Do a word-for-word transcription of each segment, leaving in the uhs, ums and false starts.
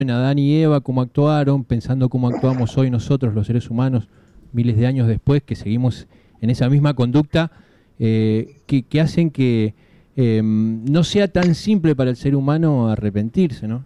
en Adán y Eva, cómo actuaron, pensando cómo actuamos hoy nosotros, los seres humanos, miles de años después, que seguimos en esa misma conducta, eh, que, que hacen que eh, no sea tan simple para el ser humano arrepentirse, ¿no?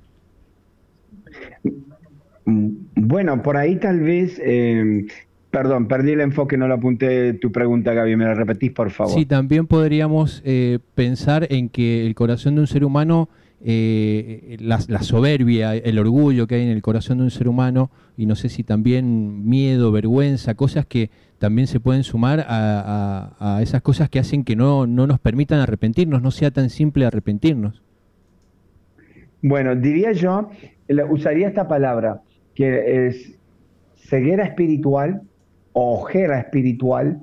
Mm, Bueno, por ahí tal vez, eh, perdón, perdí el enfoque, no lo apunté tu pregunta, Gaby, ¿me la repetís, por Sí, favor? también podríamos eh, pensar en que el corazón de un ser humano, eh, la, la soberbia, el orgullo que hay en el corazón de un ser humano, y no sé si también miedo, vergüenza, cosas que también se pueden sumar a, a- a esas cosas que hacen que no, no nos permitan arrepentirnos, no sea tan simple arrepentirnos. Bueno, diría yo, la- usaría esta palabra, que es ceguera espiritual o ojera espiritual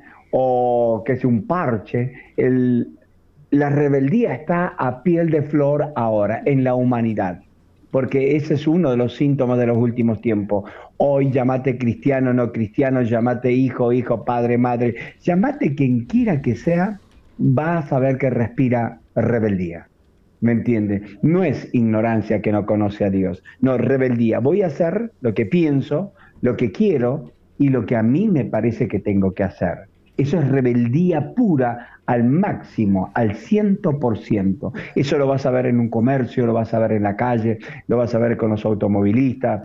o que es un parche. El, la rebeldía está a piel de flor ahora en la humanidad, porque ese es uno de los síntomas de los últimos tiempos. Hoy llamate cristiano, no cristiano, llamate hijo, hijo, padre, madre, llamate quien quiera que sea, vas a saber que respira rebeldía. ¿Me entiende? No es ignorancia que no conoce a Dios, no, rebeldía. Voy a hacer lo que pienso, lo que quiero y lo que a mí me parece que tengo que hacer. Eso es rebeldía pura al máximo, al ciento por ciento. Eso lo vas a ver en un comercio, lo vas a ver en la calle, lo vas a ver con los automovilistas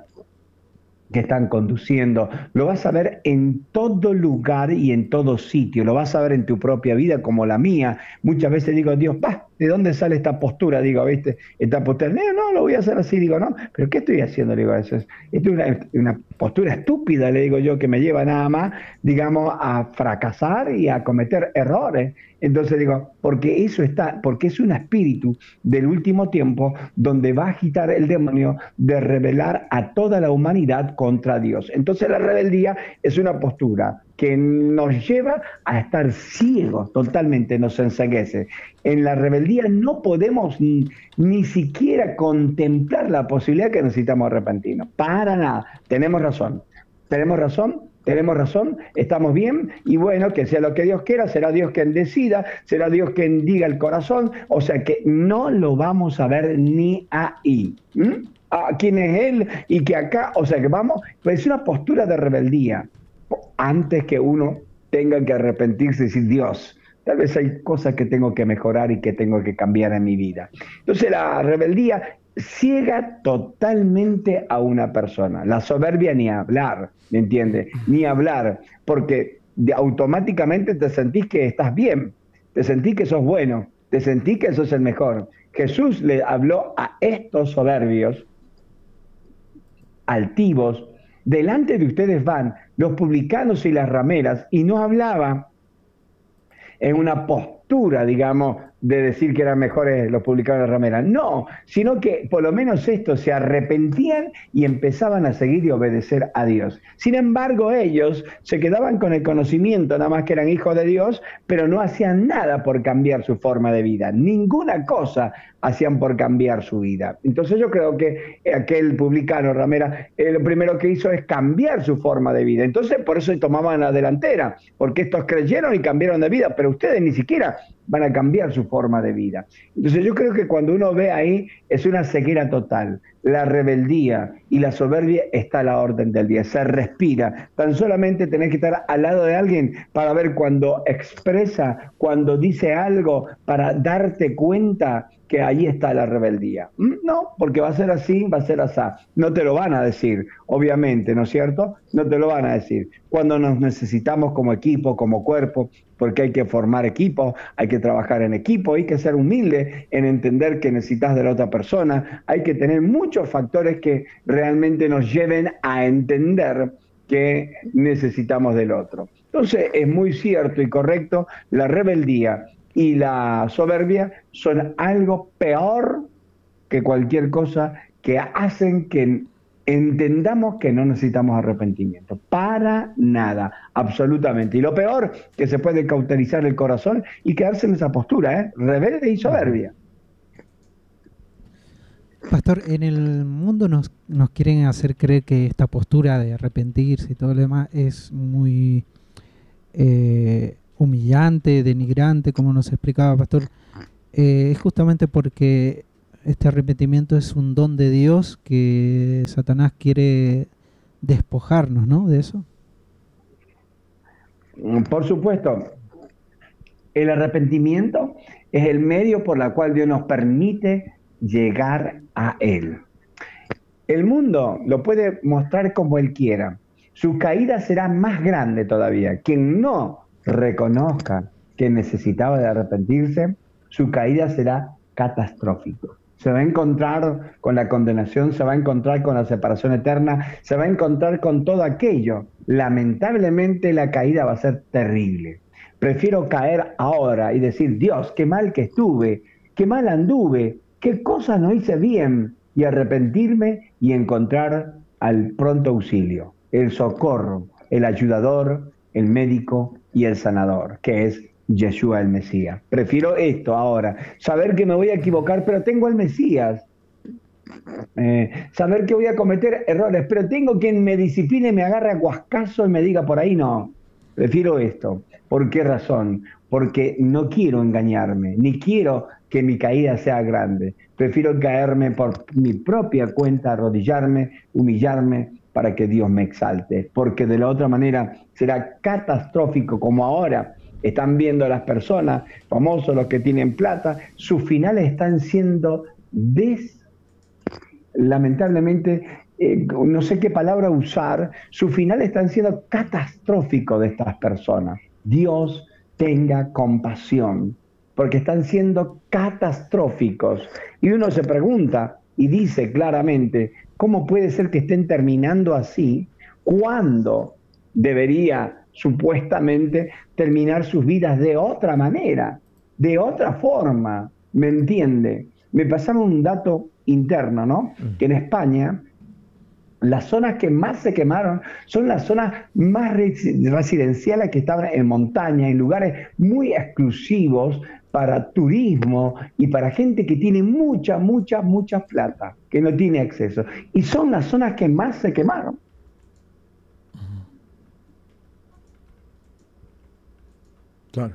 que están conduciendo, lo vas a ver en todo lugar y en todo sitio, lo vas a ver en tu propia vida como la mía. Muchas veces digo, Dios, pa, ¿de dónde sale esta postura? Digo, ¿viste? Esta postura, no, no, lo voy a hacer así, digo, no, pero ¿qué estoy haciendo? Le digo, eso es, esto es una, una postura estúpida, le digo yo, que me lleva nada más, digamos, a fracasar y a cometer errores. Entonces digo, porque eso está, porque es un espíritu del último tiempo donde va a agitar el demonio de rebelar a toda la humanidad contra Dios. Entonces la rebeldía es una postura que nos lleva a estar ciegos, totalmente nos enceguece. En la rebeldía no podemos ni, ni siquiera contemplar la posibilidad que necesitamos arrepentirnos. Para nada. Tenemos razón. Tenemos razón, tenemos razón, estamos bien y bueno, que sea lo que Dios quiera, será Dios quien decida, será Dios quien diga el corazón, o sea que no lo vamos a ver ni ahí. ¿Mm? A quién es Él y que acá, o sea que vamos, pues es una postura de rebeldía antes que uno tenga que arrepentirse y decir, Dios, tal vez hay cosas que tengo que mejorar y que tengo que cambiar en mi vida. Entonces la rebeldía ciega totalmente a una persona. La soberbia ni hablar, ¿me entiendes? Ni hablar, porque de, automáticamente te sentís que estás bien, te sentís que sos bueno, te sentís que sos el mejor. Jesús le habló a estos soberbios, altivos, delante de ustedes van los publicanos y las rameras, y no hablaba en una postura, digamos, de decir que eran mejores los publicanos de Ramera. No, sino que por lo menos estos se arrepentían y empezaban a seguir y obedecer a Dios. Sin embargo, ellos se quedaban con el conocimiento, nada más que eran hijos de Dios, pero no hacían nada por cambiar su forma de vida. Ninguna cosa hacían por cambiar su vida. Entonces yo creo que aquel publicano Ramera, eh, lo primero que hizo es cambiar su forma de vida. Entonces por eso tomaban la delantera, porque estos creyeron y cambiaron de vida, pero ustedes ni siquiera van a cambiar su forma de vida. Entonces yo creo que cuando uno ve ahí es una ceguera total. La rebeldía y la soberbia está a la orden del día, se respira. Tan solamente tenés que estar al lado de alguien para ver cuando expresa, cuando dice algo, para darte cuenta que ahí está la rebeldía. No, porque va a ser así, va a ser así. No te lo van a decir, obviamente, ¿no es cierto? No te lo van a decir. Cuando nos necesitamos como equipo, como cuerpo, porque hay que formar equipos, hay que trabajar en equipo, hay que ser humilde en entender que necesitas de la otra persona, hay que tener muchos factores que realmente nos lleven a entender que necesitamos del otro. Entonces, es muy cierto y correcto, la rebeldía y la soberbia son algo peor que cualquier cosa que hacen que entendamos que no necesitamos arrepentimiento. Para nada, absolutamente. Y lo peor, que se puede cauterizar el corazón y quedarse en esa postura, ¿eh? Rebelde y Ujú. soberbia. Pastor, en el mundo nos, nos quieren hacer creer que esta postura de arrepentirse y todo lo demás es muy eh, humillante, denigrante, como nos explicaba Pastor. Eh, es justamente porque este arrepentimiento es un don de Dios que Satanás quiere despojarnos, ¿no? De eso. Por supuesto, el arrepentimiento es el medio por el cual Dios nos permite llegar a Él. El mundo lo puede mostrar como Él quiera. Su caída será más grande todavía. Quien no reconozca que necesitaba de arrepentirse, su caída será catastrófica. Se va a encontrar con la condenación, se va a encontrar con la separación eterna, se va a encontrar con todo aquello. Lamentablemente la caída va a ser terrible. Prefiero caer ahora y decir, Dios, qué mal que estuve, qué mal anduve, qué cosas no hice bien, y arrepentirme y encontrar al pronto auxilio, el socorro, el ayudador, el médico y el sanador, que es Yeshua el Mesías. Prefiero esto ahora, saber que me voy a equivocar, pero tengo al Mesías. Eh, saber que voy a cometer errores, pero tengo quien me discipline, me agarre a guascazo y me diga por ahí no. Prefiero esto. ¿Por qué razón? Porque no quiero engañarme, ni quiero que mi caída sea grande. Prefiero caerme por mi propia cuenta, arrodillarme, humillarme para que Dios me exalte. Porque de la otra manera será catastrófico, como ahora están viendo a las personas, famosos, los que tienen plata, sus finales están siendo des... lamentablemente, eh, no sé qué palabra usar, sus finales están siendo catastróficos de estas personas. Dios tenga compasión, porque están siendo catastróficos. Y uno se pregunta y dice claramente, ¿cómo puede ser que estén terminando así cuando debería supuestamente terminar sus vidas de otra manera, de otra forma? ¿Me entiende? Me pasaron un dato interno, ¿no? Que en España las zonas que más se quemaron son las zonas más residenciales que estaban en montaña, en lugares muy exclusivos para turismo y para gente que tiene mucha, mucha, mucha plata, que no tiene acceso. Y son las zonas que más se quemaron. Claro.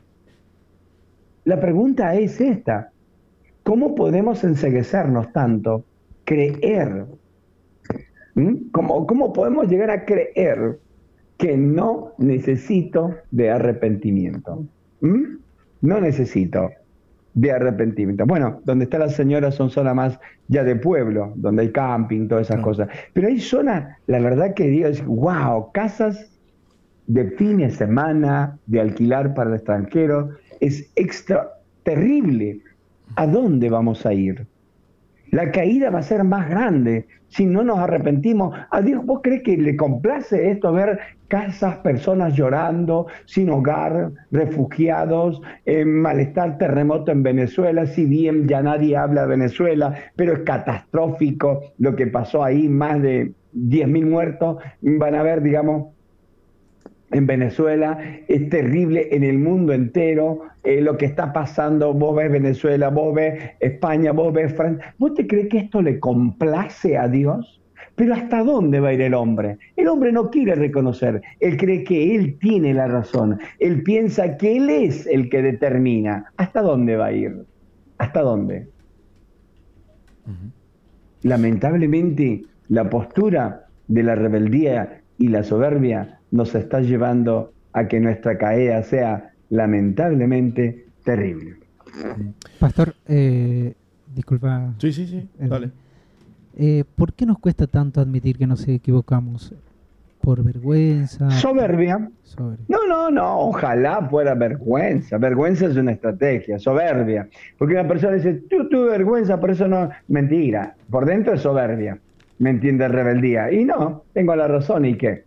La pregunta es esta: ¿cómo podemos enceguecernos tanto? Creer. ¿Mm? ¿Cómo, ¿Cómo podemos llegar a creer que no necesito de arrepentimiento? ¿Mm? No necesito de arrepentimiento. Bueno, donde está la señora son zonas más ya de pueblo, donde hay camping, todas esas no. cosas. Pero hay zonas, la verdad que digo, es, wow, casas de fin de semana, de alquilar para el extranjero, es extra terrible. ¿A dónde vamos a ir? La caída va a ser más grande si no nos arrepentimos. ¿A Dios vos crees que le complace esto, ver casas, personas llorando, sin hogar, refugiados, en malestar, terremoto en Venezuela? Si bien ya nadie habla de Venezuela, pero es catastrófico lo que pasó ahí, más de diez mil muertos. Van a ver, digamos, en Venezuela, es terrible en el mundo entero eh, lo que está pasando. Vos ves Venezuela, vos ves España, vos ves Francia. ¿Vos te crees que esto le complace a Dios? Pero ¿hasta dónde va a ir el hombre? El hombre no quiere reconocer. Él cree que él tiene la razón. Él piensa que él es el que determina. ¿Hasta dónde va a ir? ¿Hasta dónde? Uh-huh. Lamentablemente, la postura de la rebeldía y la soberbia nos está llevando a que nuestra caída sea lamentablemente terrible. Pastor, eh, disculpa. Sí, sí, sí, eh, dale. Eh, ¿Por qué nos cuesta tanto admitir que nos equivocamos? ¿Por vergüenza? Soberbia. Soberbia. No, no, no, ojalá fuera vergüenza. Vergüenza es una estrategia, soberbia. Porque una persona dice, tú tuve vergüenza, por eso no. Mentira, por dentro es soberbia. ¿Me entiendes? Rebeldía. Y no, tengo la razón, ¿y qué?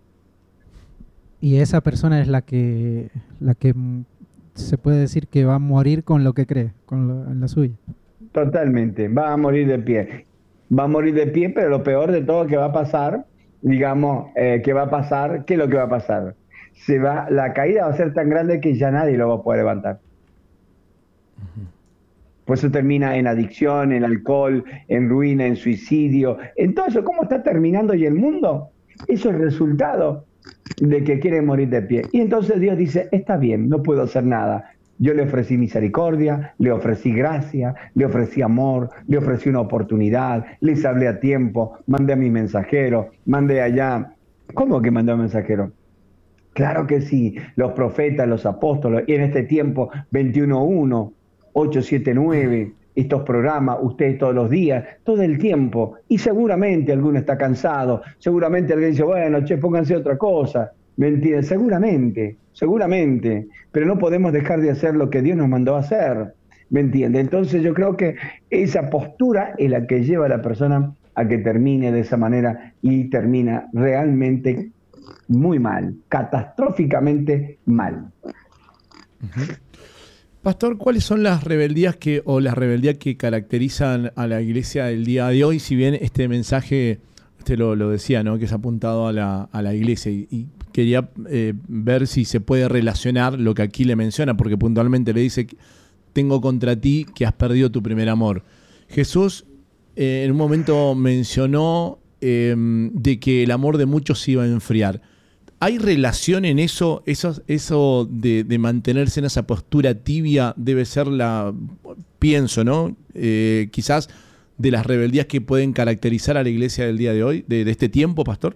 Y esa persona es la que la que se puede decir que va a morir con lo que cree, con lo, en la suya. Totalmente, va a morir de pie. Va a morir de pie, pero lo peor de todo que va a pasar, digamos, eh, que va a pasar, ¿qué es lo que va a pasar? Se va, la caída va a ser tan grande que ya nadie lo va a poder levantar. Uh-huh. Por eso termina en adicción, en alcohol, en ruina, en suicidio. Entonces, ¿cómo está terminando hoy el mundo? Eso es el resultado de que quieren morir de pie. Y entonces Dios dice, está bien, no puedo hacer nada, Yo le ofrecí misericordia, le ofrecí gracia, le ofrecí amor, le ofrecí una oportunidad, les hablé a tiempo, mandé a mi mensajero, mandé allá. ¿Cómo que mandé a un mensajero? Claro que sí, los profetas, los apóstoles, y en este tiempo veintiuno uno, ocho siete nueve, estos programas, ustedes todos los días, todo el tiempo, y seguramente alguno está cansado, seguramente alguien dice, bueno, che, pónganse otra cosa, ¿me entienden? Seguramente, seguramente, pero no podemos dejar de hacer lo que Dios nos mandó a hacer, ¿me entiende? Entonces yo creo que esa postura es la que lleva a la persona a que termine de esa manera y termina realmente muy mal, catastróficamente mal. Uh-huh. Pastor, ¿cuáles son las rebeldías que o las rebeldías que caracterizan a la iglesia del día de hoy? Si bien este mensaje, usted lo, lo decía, ¿no?, que es apuntado a la, a la iglesia, y, y quería eh, ver si se puede relacionar lo que aquí le menciona, porque puntualmente le dice, tengo contra ti que has perdido tu primer amor. Jesús eh, en un momento mencionó eh, de que el amor de muchos se iba a enfriar. ¿Hay relación en eso? Eso, eso de, de mantenerse en esa postura tibia debe ser la, pienso, ¿no? Eh, quizás de las rebeldías que pueden caracterizar a la iglesia del día de hoy, de, de este tiempo, Pastor.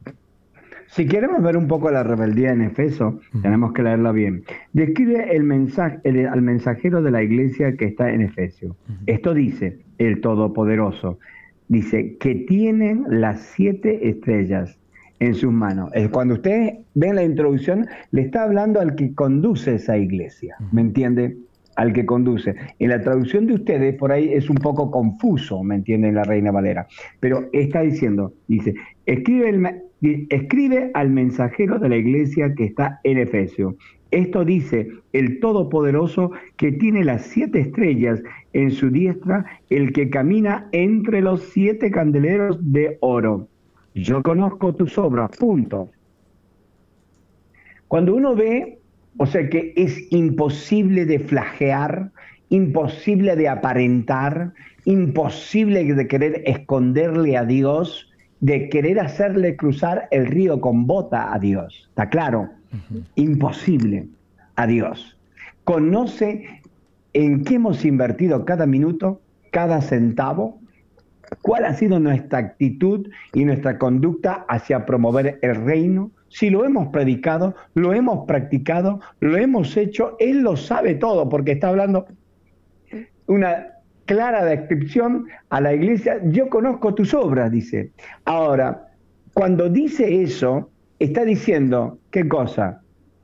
Si queremos ver un poco la rebeldía en Efeso, uh-huh. tenemos que leerla bien. Describe el mensaje, el, al mensajero de la iglesia que está en Efesio. Uh-huh. Esto dice, el Todopoderoso, dice que tienen las siete estrellas en sus manos. Cuando ustedes ven la introducción, le está hablando al que conduce esa iglesia, ¿me entiende? Al que conduce. En la traducción de ustedes, por ahí es un poco confuso, ¿me entienden? La Reina Valera. Pero está diciendo, dice, escribe, el, escribe al mensajero de la iglesia que está en Efesio. Esto dice el Todopoderoso que tiene las siete estrellas en su diestra, el que camina entre los siete candeleros de oro. Yo conozco tus obras, punto. Cuando uno ve, o sea que es imposible de flagear, imposible de aparentar, imposible de querer esconderle a Dios, de querer hacerle cruzar el río con bota a Dios. ¿Está claro? Uh-huh. Imposible a Dios. Conoce en qué hemos invertido cada minuto, cada centavo, cuál ha sido nuestra actitud y nuestra conducta hacia promover el reino. Si lo hemos predicado, lo hemos practicado, lo hemos hecho, Él lo sabe todo, porque está hablando una clara descripción a la iglesia. Yo conozco tus obras, dice. Ahora, cuando dice eso, está diciendo, ¿qué cosa?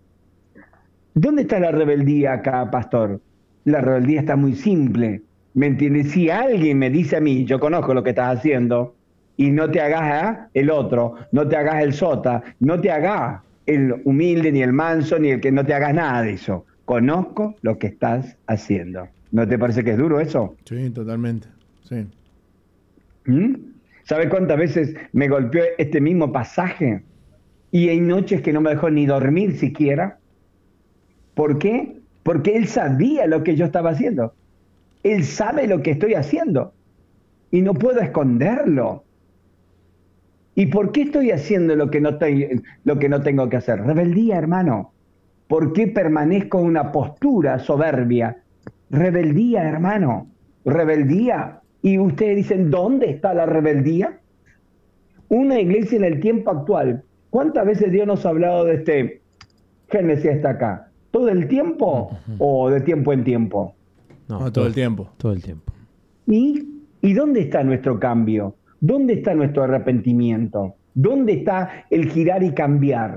¿Dónde está la rebeldía acá, pastor? La rebeldía está muy simple. ¿Me entiendes? Si alguien me dice a mí, yo conozco lo que estás haciendo, y no te hagas ¿eh? el otro, no te hagas el sota, no te hagas el humilde, ni el manso, ni el que no te hagas nada de eso. Conozco lo que estás haciendo. ¿No te parece que es duro eso? Sí, totalmente. Sí. ¿Mm? ¿Sabes cuántas veces me golpeó este mismo pasaje? Y hay noches que no me dejó ni dormir siquiera. ¿Por qué? Porque Él sabía lo que yo estaba haciendo. Él sabe lo que estoy haciendo y no puedo esconderlo. ¿Y por qué estoy haciendo lo que no, te, lo que no tengo que hacer? Rebeldía, hermano. ¿Por qué permanezco en una postura soberbia? Rebeldía, hermano. Rebeldía. Y ustedes dicen, ¿dónde está la rebeldía? Una iglesia en el tiempo actual. ¿Cuántas veces Dios nos ha hablado de este Génesis hasta acá? ¿Todo el tiempo uh-huh. o de tiempo en tiempo? No, no, todo el tiempo. Todo el tiempo. ¿Y, ¿Y dónde está nuestro cambio? ¿Dónde está nuestro arrepentimiento? ¿Dónde está el girar y cambiar?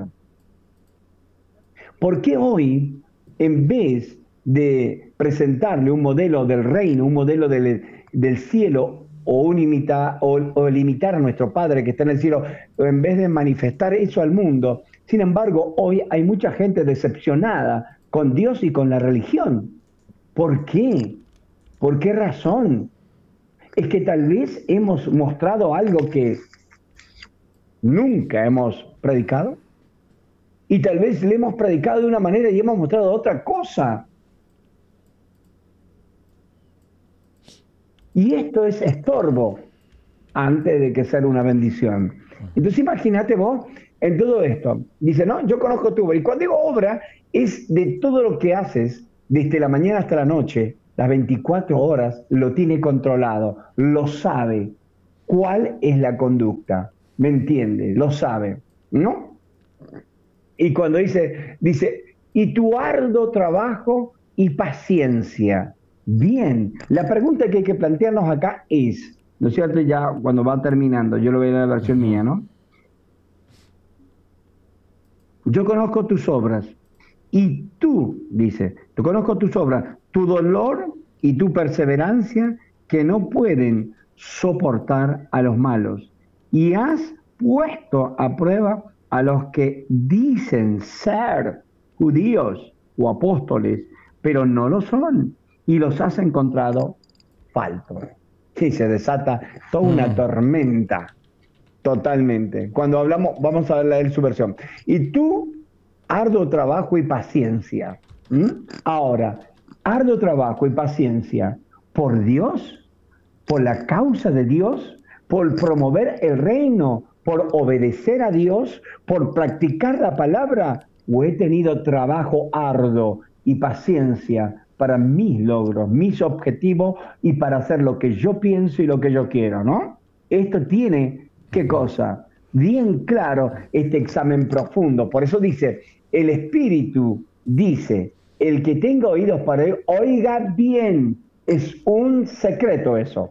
¿Por qué hoy, en vez de presentarle un modelo del reino, un modelo del, del cielo, o, un imita, o, o el imitar a nuestro Padre que está en el cielo, en vez de manifestar eso al mundo, sin embargo, hoy hay mucha gente decepcionada con Dios y con la religión? ¿Por qué? ¿Por qué razón? Es que tal vez hemos mostrado algo que nunca hemos predicado. Y tal vez le hemos predicado de una manera y hemos mostrado otra cosa. Y esto es estorbo antes de que sea una bendición. Entonces imagínate vos en todo esto. Dice, no, yo conozco tu obra. Y cuando digo obra, es de todo lo que haces desde la mañana hasta la noche, las veinticuatro horas, lo tiene controlado, lo sabe cuál es la conducta, ¿me entiende? Lo sabe, ¿no? Y cuando dice, dice, y tu arduo trabajo y paciencia. Bien, la pregunta que hay que plantearnos acá es, ¿no es cierto? Ya cuando va terminando, yo lo veo en la versión mía, ¿no? Yo conozco tus obras y tú, dice, yo conozco tus obras, tu dolor y tu perseverancia que no pueden soportar a los malos. Y has puesto a prueba a los que dicen ser judíos o apóstoles, pero no lo son, y los has encontrado faltos. Sí, se desata toda una tormenta, totalmente. Cuando hablamos, vamos a leer su versión. Y tú, arduo trabajo y paciencia. ¿Mm? Ahora, arduo trabajo y paciencia, ¿por Dios? ¿Por la causa de Dios? ¿Por promover el reino? ¿Por obedecer a Dios? ¿Por practicar la palabra? ¿O he tenido trabajo arduo y paciencia para mis logros, mis objetivos y para hacer lo que yo pienso y lo que yo quiero, ¿no? Esto tiene, ¿qué cosa? Bien claro este examen profundo. Por eso dice, el Espíritu dice, el que tenga oídos para oír, oiga bien. Es un secreto eso.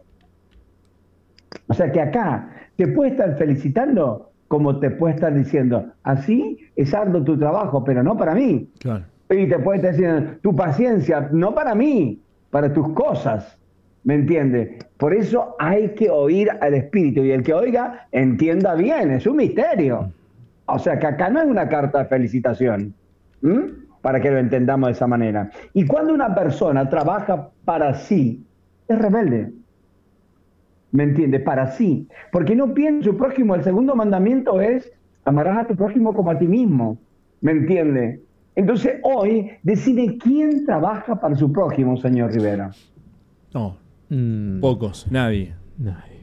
O sea que acá te puede estar felicitando como te puede estar diciendo, así es arduo tu trabajo, pero no para mí. Claro. Y te puede estar diciendo, tu paciencia, no para mí, para tus cosas. ¿Me entiendes? Por eso hay que oír al Espíritu. Y el que oiga, entienda bien, es un misterio. O sea que acá no es una carta de felicitación. ¿Mm? Para que lo entendamos de esa manera. Y cuando una persona trabaja para sí, es rebelde. ¿Me entiende? Para sí. Porque no piensa en su prójimo. El segundo mandamiento es, amarás a tu prójimo como a ti mismo. ¿Me entiende? Entonces hoy decide quién trabaja para su prójimo, señor Rivera. No, Mm, pocos, nadie. nadie.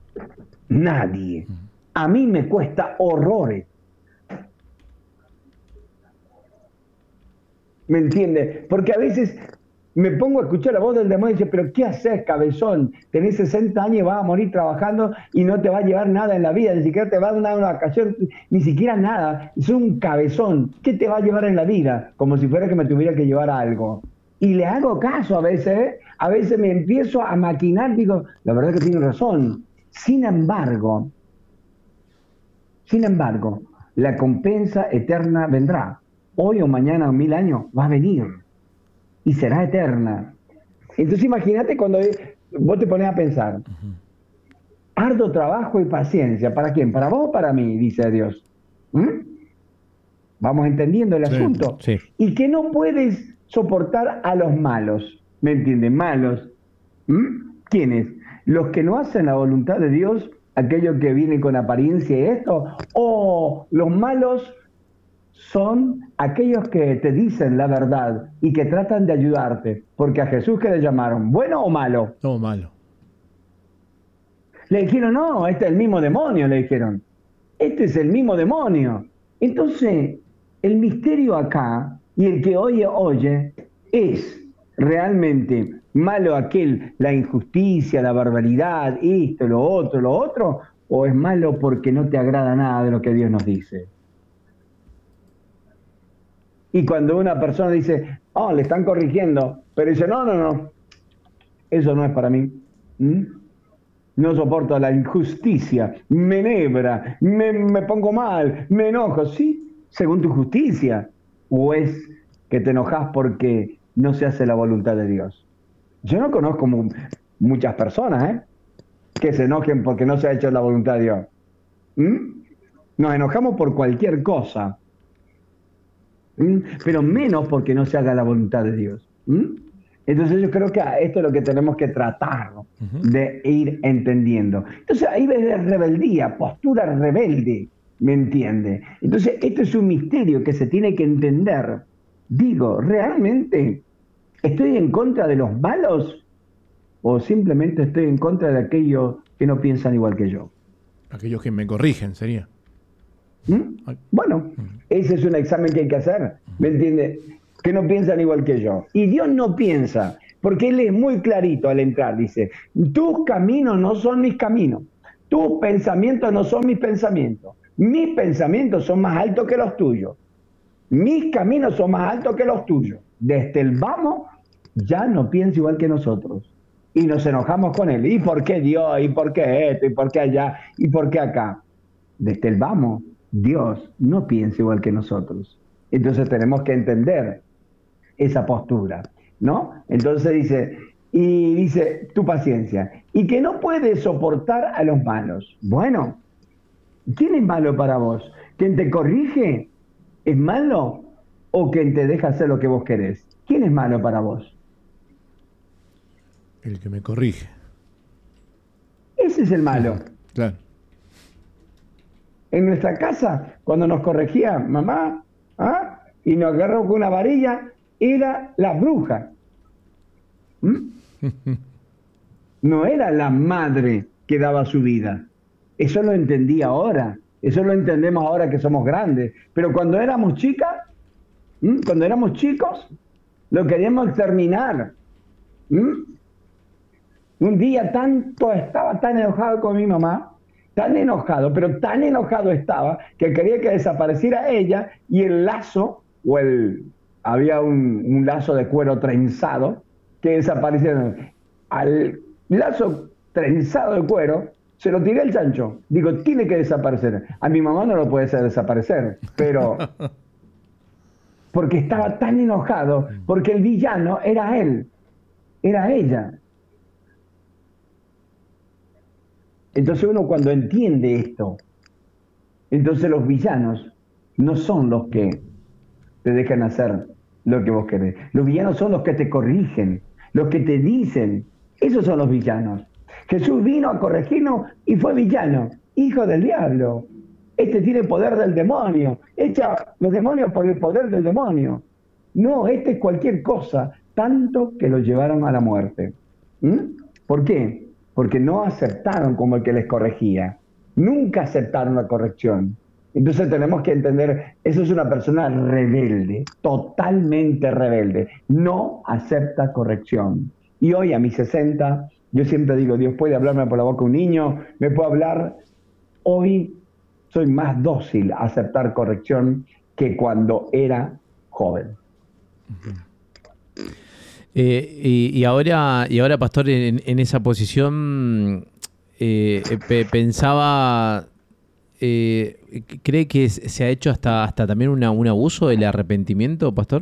Nadie. A mí me cuesta horrores. ¿Me entiende? Porque a veces me pongo a escuchar la voz del demonio y dice, pero ¿qué haces, cabezón? Tenés sesenta años y vas a morir trabajando y no te va a llevar nada en la vida, ni siquiera te va a dar una, una vacación, ni siquiera nada. Es un cabezón. ¿Qué te va a llevar en la vida? Como si fuera que me tuviera que llevar a algo. Y le hago caso a veces, ¿eh? A veces me empiezo a maquinar, digo, la verdad que tiene razón. Sin embargo, sin embargo, la compensa eterna vendrá. Hoy o mañana o mil años va a venir. Y será eterna. Entonces imagínate cuando vos te pones a pensar, uh-huh. Arduo trabajo y paciencia, ¿para quién? ¿Para vos o para mí? Dice Dios. ¿Mm? Vamos entendiendo el sí, asunto. Sí. Y que no puedes soportar a los malos, ¿me entiendes? Malos. ¿Mm? ¿Quiénes? Los que no hacen la voluntad de Dios, aquellos que vienen con apariencia y esto, o los malos son aquellos que te dicen la verdad y que tratan de ayudarte, porque a Jesús, ¿qué le llamaron? ¿Bueno o malo? No, malo. Le dijeron, no, este es el mismo demonio, le dijeron. Este es el mismo demonio. Entonces, el misterio acá, y el que oye, oye, es realmente malo aquel, la injusticia, la barbaridad, esto, lo otro, lo otro, o es malo porque no te agrada nada de lo que Dios nos dice. Y cuando una persona dice, oh, le están corrigiendo, pero dice, no, no, no, eso no es para mí. ¿Mm? No soporto la injusticia, me enebra, me, me pongo mal, me enojo. Sí, según tu justicia. O es que te enojas porque no se hace la voluntad de Dios. Yo no conozco mu- muchas personas ¿eh? que se enojen porque no se ha hecho la voluntad de Dios. ¿Mm? Nos enojamos por cualquier cosa. ¿Mm? Pero menos porque no se haga la voluntad de Dios. ¿Mm? Entonces yo creo que esto es lo que tenemos que tratar, ¿no? uh-huh. de ir entendiendo. Entonces ahí ves rebeldía, postura rebelde, ¿me entiende? Entonces esto es un misterio que se tiene que entender. Digo, ¿realmente estoy en contra de los malos o simplemente estoy en contra de aquellos que no piensan igual que yo? Aquellos que me corrigen, sería. ¿Mm? Bueno, ese es un examen que hay que hacer, ¿me entiende? que no piensan igual que yo. Y Dios no piensa, porque Él es muy clarito al entrar, dice, tus caminos no son mis caminos, tus pensamientos no son mis pensamientos, mis pensamientos son más altos que los tuyos, mis caminos son más altos que los tuyos. Desde el vamos, ya no piensa igual que nosotros. Y nos enojamos con Él. ¿Y por qué Dios? ¿Y por qué esto? ¿Y por qué allá? ¿Y por qué acá? Desde el vamos, Dios no piensa igual que nosotros. Entonces tenemos que entender esa postura, ¿no? Entonces dice, y dice, tu paciencia, y que no puedes soportar a los malos. Bueno, ¿quién es malo para vos? ¿Quién te corrige es malo o quien te deja hacer lo que vos querés? ¿Quién es malo para vos? El que me corrige. Ese es el malo. Claro. En nuestra casa, cuando nos corregía mamá, ¿ah? y nos agarró con una varilla, era la bruja. ¿Mm? No era la madre que daba su vida. Eso lo entendí ahora. Eso lo entendemos ahora que somos grandes. Pero cuando éramos chicas, ¿Mm? cuando éramos chicos, lo queríamos exterminar. ¿Mm? Un día tanto estaba tan enojado con mi mamá, tan enojado, pero tan enojado estaba, que quería que desapareciera ella y el lazo, o el, había un, un lazo de cuero trenzado, que desapareciera. Al lazo trenzado de cuero, se lo tiré al chancho. Digo, tiene que desaparecer. A mi mamá no lo puede hacer desaparecer, pero... porque estaba tan enojado, porque el villano era él, era ella. Entonces uno cuando entiende esto, entonces los villanos no son los que te dejan hacer lo que vos querés. Los villanos son los que te corrigen, los que te dicen. Esos son los villanos. Jesús vino a corregirnos y fue villano, hijo del diablo. Este tiene el poder del demonio. Echa los demonios por el poder del demonio. No, este es cualquier cosa, tanto que lo llevaron a la muerte. ¿Mm? ¿Por qué? Porque no aceptaron como el que les corregía. Nunca aceptaron la corrección. Entonces tenemos que entender, eso es una persona rebelde, totalmente rebelde. No acepta corrección. Y hoy a mis sesenta, yo siempre digo, Dios puede hablarme por la boca un niño, me puede hablar. Hoy soy más dócil a aceptar corrección que cuando era joven. Uh-huh. Eh, y, y ahora, y ahora, pastor, en, en esa posición eh, pe- pensaba, eh, ¿cree que se ha hecho hasta, hasta también una, un abuso del arrepentimiento, pastor?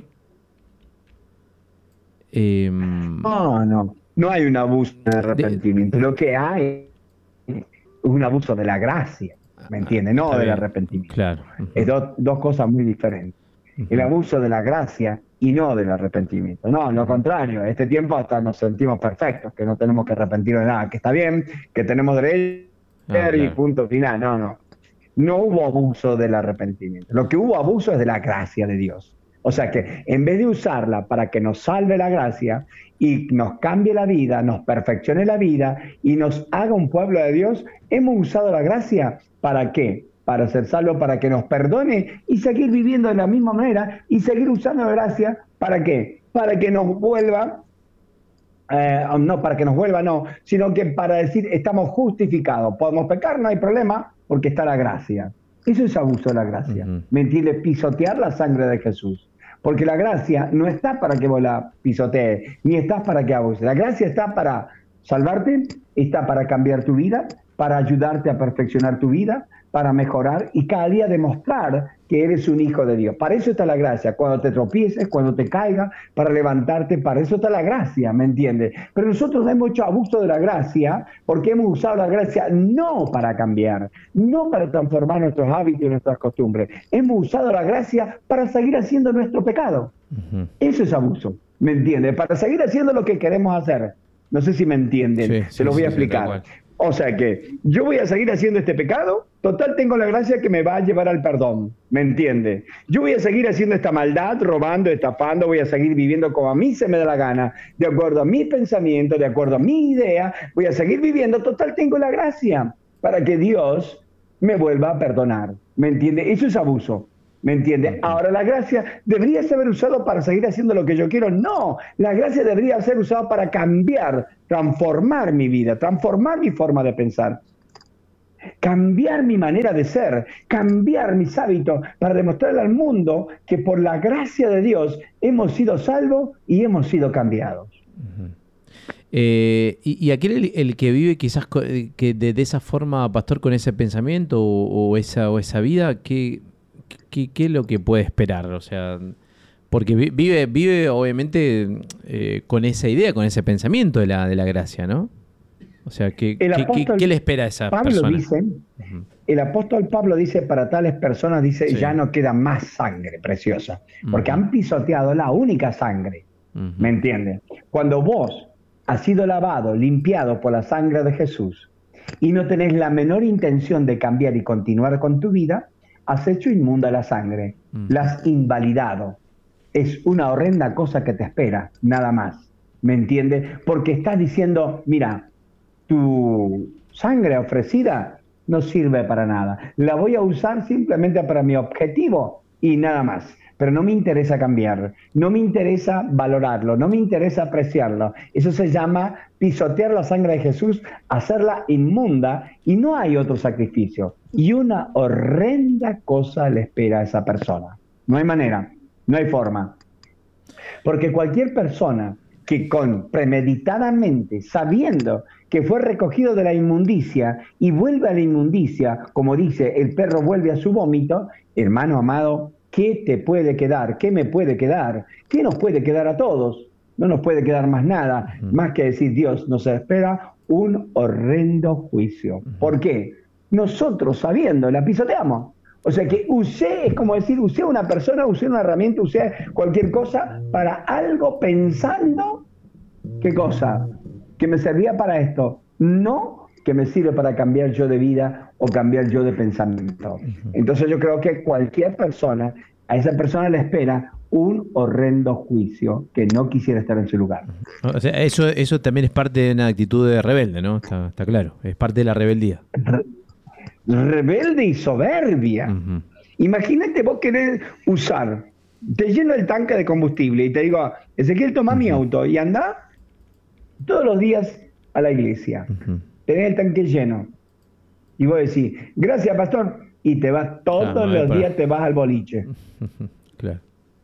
Eh, no, no, no hay un abuso de arrepentimiento. De, Lo que hay es un abuso de la gracia, ¿me entiende? No del arrepentimiento. Claro. Uh-huh. Es do, dos cosas muy diferentes. Uh-huh. El abuso de la gracia y no del arrepentimiento. No, lo contrario, este tiempo hasta nos sentimos perfectos, que no tenemos que arrepentirnos de nada, que está bien, que tenemos derecho ah, claro. y punto final. No, no. No hubo abuso del arrepentimiento. Lo que hubo abuso es de la gracia de Dios. O sea que en vez de usarla para que nos salve la gracia y nos cambie la vida, nos perfeccione la vida y nos haga un pueblo de Dios, hemos usado la gracia ¿para qué? Para ser salvos, para que nos perdone y seguir viviendo de la misma manera y seguir usando la gracia, ¿para qué? Para que nos vuelva, eh, no, para que nos vuelva no, sino que para decir estamos justificados, podemos pecar, no hay problema, porque está la gracia. Eso es abuso de la gracia, uh-huh. ¿me entiendes? Pisotear la sangre de Jesús. Porque la gracia no está para que vos la pisotees, ni está para que abuses. La gracia está para salvarte, está para cambiar tu vida, para ayudarte a perfeccionar tu vida, para mejorar y cada día demostrar que eres un hijo de Dios. Para eso está la gracia, cuando te tropieces, cuando te caigas, para levantarte, para eso está la gracia, ¿me entiendes? Pero nosotros hemos hecho abuso de la gracia porque hemos usado la gracia no para cambiar, no para transformar nuestros hábitos y nuestras costumbres. Hemos usado la gracia para seguir haciendo nuestro pecado. Uh-huh. Eso es abuso, ¿me entiendes? Para seguir haciendo lo que queremos hacer. No sé si me entienden, sí, se sí, los voy sí, a explicar. O sea que yo voy a seguir haciendo este pecado, total tengo la gracia que me va a llevar al perdón, ¿me entiende? Yo voy a seguir haciendo esta maldad, robando, estafando, voy a seguir viviendo como a mí se me da la gana, de acuerdo a mis pensamientos, de acuerdo a mi idea, voy a seguir viviendo, total tengo la gracia para que Dios me vuelva a perdonar, ¿me entiende? Eso es abuso. ¿Me entiendes? Ahora, la gracia debería ser usado para seguir haciendo lo que yo quiero. No, la gracia debería ser usada para cambiar, transformar mi vida, transformar mi forma de pensar, cambiar mi manera de ser, cambiar mis hábitos para demostrarle al mundo que por la gracia de Dios hemos sido salvos y hemos sido cambiados. Uh-huh. Eh, y, y aquel el, el que vive quizás co- que de, de esa forma, pastor, con ese pensamiento o, o esa o esa vida, ¿qué, qué, qué es lo que puede esperar? O sea, porque vi- vive vive obviamente eh, con esa idea, con ese pensamiento de la de la gracia, ¿no? O sea, ¿qué, El qué, apóstol qué, qué le espera a esa Pablo persona? dice, Uh-huh. el apóstol Pablo dice, para tales personas, dice, Sí. ya no queda más sangre preciosa, porque Ujú. han pisoteado la única sangre. Uh-huh. ¿Me entiendes? Cuando vos has sido lavado, limpiado por la sangre de Jesús y no tenés la menor intención de cambiar y continuar con tu vida, has hecho inmunda la sangre, Uh-huh. la has invalidado. Es una horrenda cosa que te espera, nada más. ¿Me entiendes? Porque estás diciendo, mira, tu sangre ofrecida no sirve para nada. La voy a usar simplemente para mi objetivo y nada más. Pero no me interesa cambiar, no me interesa valorarlo, no me interesa apreciarlo. Eso se llama pisotear la sangre de Jesús, hacerla inmunda, y no hay otro sacrificio. Y una horrenda cosa le espera a esa persona. No hay manera, no hay forma. Porque cualquier persona que con premeditadamente, sabiendo que fue recogido de la inmundicia y vuelve a la inmundicia, como dice, el perro vuelve a su vómito, hermano amado, ¿qué te puede quedar? ¿Qué me puede quedar? ¿Qué nos puede quedar a todos? No nos puede quedar más nada, Uh-huh. más que decir, Dios nos espera un horrendo juicio. Uh-huh. ¿Por qué? Nosotros, sabiendo, la pisoteamos. O sea que usé, es como decir, usé una persona, usé una herramienta, usé cualquier cosa para algo pensando, ¿qué cosa? Que me servía para esto, no que me sirve para cambiar yo de vida o cambiar yo de pensamiento. Entonces yo creo que cualquier persona, a esa persona le espera un horrendo juicio que no quisiera estar en su lugar. O sea, eso, eso también es parte de una actitud de rebelde, ¿no? Está, está claro, es parte de la rebeldía. Re- rebelde y soberbia. Uh-huh. Imagínate vos querés usar, te lleno el tanque de combustible y te digo, Ezequiel, toma uh-huh. mi auto y anda todos los días a la iglesia. Uh-huh. Tenés el tanque lleno. Y vos decís, gracias, pastor, y te vas todos claro, no los para... días, te vas al boliche. Claro.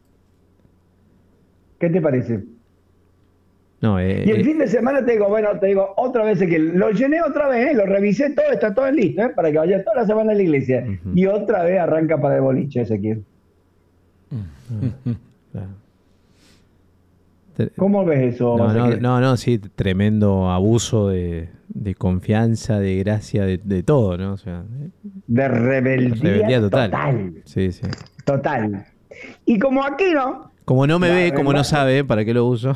¿Qué te parece? No, eh, y el eh, fin de semana te digo, bueno, te digo otra vez que lo llené otra vez, ¿eh? Lo revisé todo, está todo listo, ¿eh? Para que vayas toda la semana a la iglesia. Uh-huh. Y otra vez arranca para el boliche, Ezequiel. Uh-huh. Claro. ¿Cómo ves eso? No, no, no, no, sí, tremendo abuso de, de confianza, de gracia, de, de todo, ¿no? O sea, de rebeldía, rebeldía total. total. Sí, sí. Total. Y como aquí no. Como no me ve, como no sabe, ¿para qué lo uso?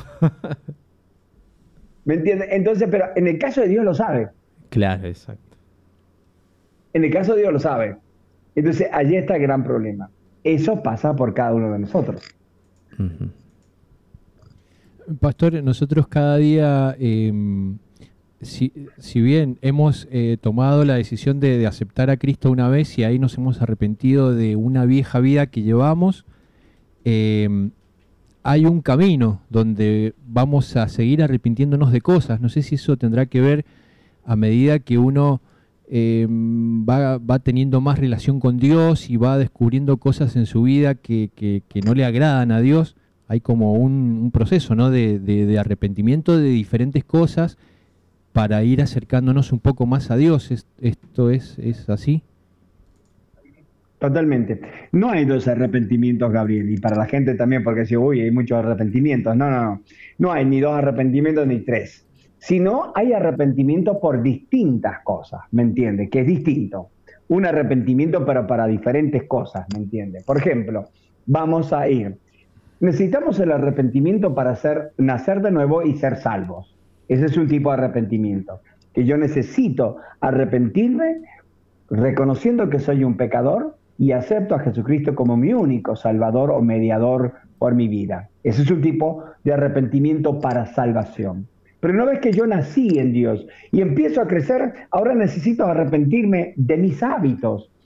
¿Me entiendes? Entonces, pero en el caso de Dios lo sabe. Claro, exacto. En el caso de Dios lo sabe. Entonces, allí está el gran problema. Eso pasa por cada uno de nosotros. Uh-huh. Pastor, nosotros cada día, eh, si, si bien hemos eh, tomado la decisión de, de aceptar a Cristo una vez y ahí nos hemos arrepentido de una vieja vida que llevamos, eh, hay un camino donde vamos a seguir arrepintiéndonos de cosas. No sé si eso tendrá que ver a medida que uno eh, va, va teniendo más relación con Dios y va descubriendo cosas en su vida que, que, que no le agradan a Dios. Hay como un, un proceso, ¿no? de, de, de arrepentimiento de diferentes cosas para ir acercándonos un poco más a Dios. ¿Es, ¿Esto es, es así? Totalmente. No hay dos arrepentimientos, Gabriel, y para la gente también, porque si, uy, hay muchos arrepentimientos. No, no, no. No hay ni dos arrepentimientos ni tres. Sino hay arrepentimiento por distintas cosas, ¿me entiendes? Que es distinto. Un arrepentimiento, pero para diferentes cosas, ¿me entiendes? Por ejemplo, vamos a ir. Necesitamos el arrepentimiento para ser, nacer de nuevo y ser salvos. Ese es un tipo de arrepentimiento. Que yo necesito arrepentirme reconociendo que soy un pecador y acepto a Jesucristo como mi único salvador o mediador por mi vida. Ese es un tipo de arrepentimiento para salvación. Pero una vez que yo nací en Dios y empiezo a crecer, ahora necesito arrepentirme de mis hábitos,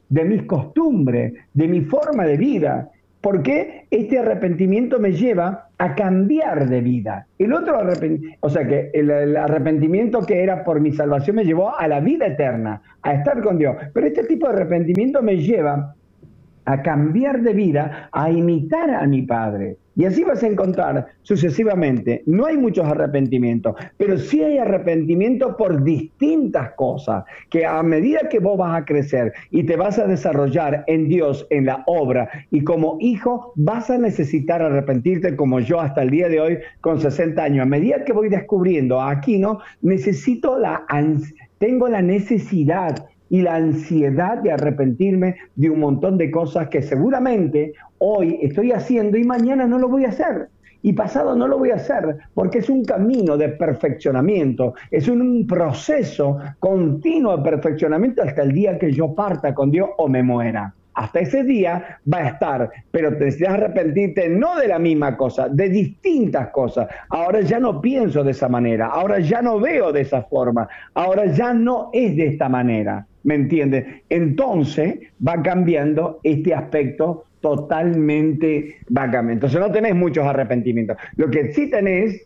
de mis costumbres, de mi forma de vida. Porque este arrepentimiento me lleva a cambiar de vida. El otro arrepentimiento, o sea que el, el arrepentimiento que era por mi salvación me llevó a la vida eterna, a estar con Dios. Pero este tipo de arrepentimiento me lleva a cambiar de vida, a imitar a mi Padre. Y así vas a encontrar sucesivamente. No hay muchos arrepentimientos, pero sí hay arrepentimiento por distintas cosas, que a medida que vos vas a crecer y te vas a desarrollar en Dios, en la obra, y como hijo vas a necesitar arrepentirte, como yo hasta el día de hoy con sesenta años. A medida que voy descubriendo aquí, ¿no? Necesito la, tengo la necesidad y la ansiedad de arrepentirme de un montón de cosas que seguramente hoy estoy haciendo y mañana no lo voy a hacer. Y pasado no lo voy a hacer, porque es un camino de perfeccionamiento, es un proceso continuo de perfeccionamiento hasta el día que yo parta con Dios o me muera. Hasta ese día va a estar, pero te necesitas arrepentirte no de la misma cosa, de distintas cosas. Ahora ya no pienso de esa manera, ahora ya no veo de esa forma, ahora ya no es de esta manera, ¿me entiendes? Entonces va cambiando este aspecto totalmente vagamente. Entonces no tenés muchos arrepentimientos. Lo que sí tenés,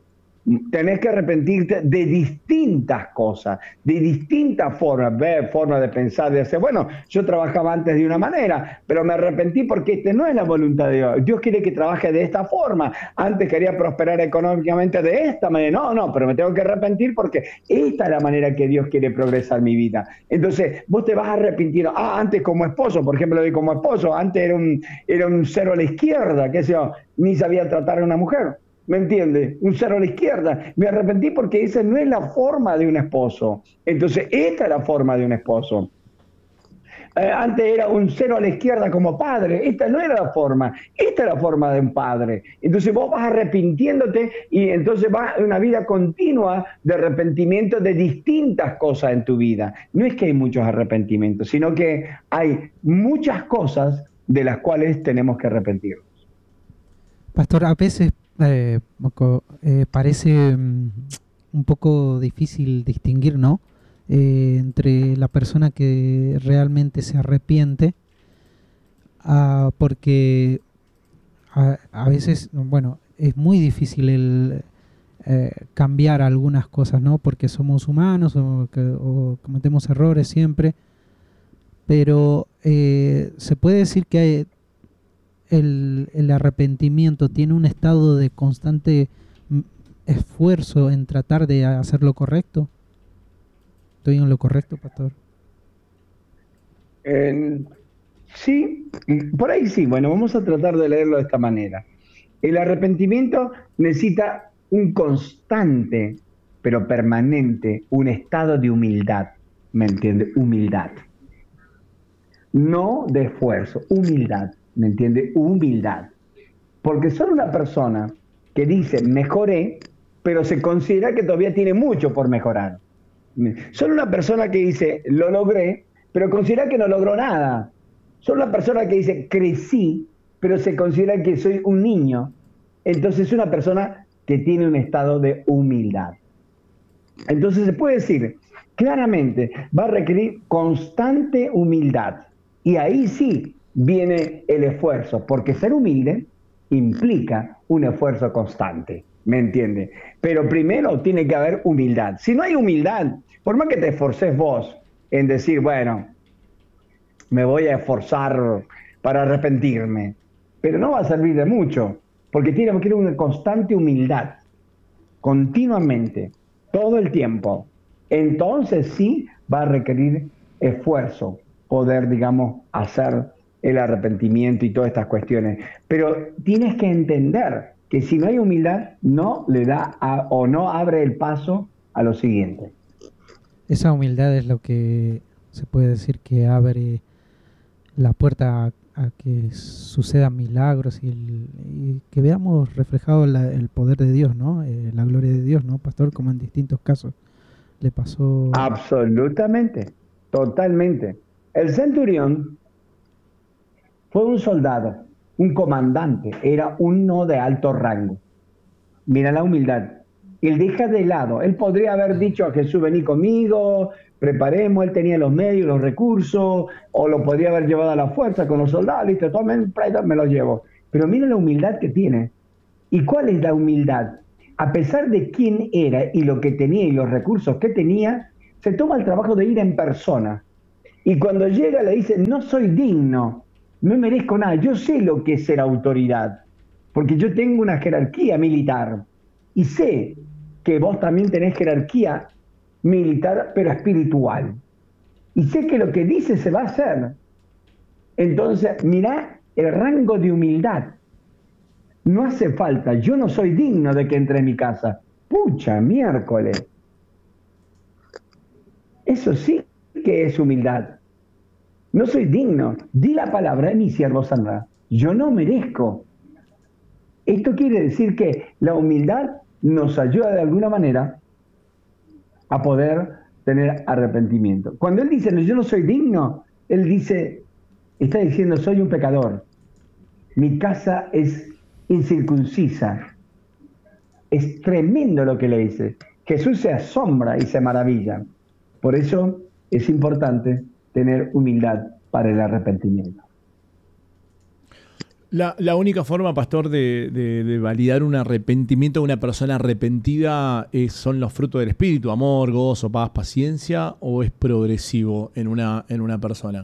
tenés que arrepentirte de distintas cosas, de distintas formas, ver, formas de pensar, de hacer. Bueno, yo trabajaba antes de una manera, pero me arrepentí porque este no es la voluntad de Dios. Dios quiere que trabaje de esta forma. Antes quería prosperar económicamente de esta manera. No, no, pero me tengo que arrepentir porque esta es la manera que Dios quiere progresar mi vida. Entonces, vos te vas a arrepentir. Ah, antes como esposo, por ejemplo, como esposo, antes era un, era un cero a la izquierda, qué sé yo, ni sabía tratar a una mujer. ¿Me entiende? Un cero a la izquierda. Me arrepentí porque esa no es la forma de un esposo. Entonces, esta es la forma de un esposo. Eh, antes era un cero a la izquierda como padre. Esta no era la forma. Esta es la forma de un padre. Entonces vos vas arrepintiéndote y entonces va una vida continua de arrepentimiento de distintas cosas en tu vida. No es que hay muchos arrepentimientos, sino que hay muchas cosas de las cuales tenemos que arrepentirnos. Pastor, a veces Eh, eh, parece um, un poco difícil distinguir, ¿no? Eh, entre la persona que realmente se arrepiente, uh, porque a, a veces, bueno, es muy difícil el eh, cambiar algunas cosas, ¿no? Porque somos humanos o, que, o cometemos errores siempre, pero eh, se puede decir que hay El, el arrepentimiento tiene un estado de constante esfuerzo en tratar de hacer lo correcto. ¿Estoy en lo correcto, pastor? Eh, sí, por ahí sí. Bueno, vamos a tratar de leerlo de esta manera. El arrepentimiento necesita un constante, pero permanente, un estado de humildad. ¿Me entiende? Humildad. No de esfuerzo, humildad. ¿Me entiende? Humildad. Porque solo una persona que dice mejoré, pero se considera que todavía tiene mucho por mejorar. Solo una persona que dice lo logré, pero considera que no logró nada. Solo una persona que dice crecí, pero se considera que soy un niño. Entonces es una persona que tiene un estado de humildad. Entonces se puede decir claramente, va a requerir constante humildad. Y ahí sí viene el esfuerzo, porque ser humilde implica un esfuerzo constante, ¿me entiende? Pero primero tiene que haber humildad. Si no hay humildad, por más que te esforces vos en decir, bueno, me voy a esforzar para arrepentirme, pero no va a servir de mucho, porque tiene que haber una constante humildad, continuamente, todo el tiempo. Entonces sí va a requerir esfuerzo, poder, digamos, hacer el arrepentimiento y todas estas cuestiones. Pero tienes que entender que si no hay humildad, no le da a, o no abre el paso a lo siguiente. Esa humildad es lo que se puede decir que abre la puerta a, a que sucedan milagros y, el, y que veamos reflejado la, el poder de Dios, ¿no? Eh, la gloria de Dios, ¿no, pastor? Como en distintos casos le pasó. Absolutamente, totalmente. El centurión fue un soldado, un comandante, era uno de alto rango. Mira la humildad. él deja de lado. Él podría haber dicho a Jesús, vení conmigo, preparemos, él tenía los medios, los recursos, o lo podría haber llevado a la fuerza con los soldados, listo, tomen, me lo llevo. Pero mira la humildad que tiene. ¿Y cuál es la humildad? A pesar de quién era y lo que tenía y los recursos que tenía, se toma el trabajo de ir en persona. Y cuando llega le dice, no soy digno, no merezco nada, yo sé lo que es ser autoridad, porque yo tengo una jerarquía militar y sé que vos también tenés jerarquía militar, pero espiritual. Y sé que lo que dice se va a hacer. Entonces, mirá el rango de humildad. No hace falta, yo no soy digno de que entre en mi casa. Pucha, miércoles. Eso sí que es humildad. No soy digno. Di la palabra de mi siervo sanará. Yo no merezco. Esto quiere decir que la humildad nos ayuda de alguna manera a poder tener arrepentimiento. Cuando él dice, yo no soy digno, él dice, está diciendo, soy un pecador. Mi casa es incircuncisa. Es tremendo lo que le dice. Jesús se asombra y se maravilla. Por eso es importante tener humildad para el arrepentimiento. La, la única forma, pastor, de, de, de validar un arrepentimiento de una persona arrepentida es, son los frutos del Espíritu, amor, gozo, paz, paciencia, ¿o es progresivo en una, en una persona?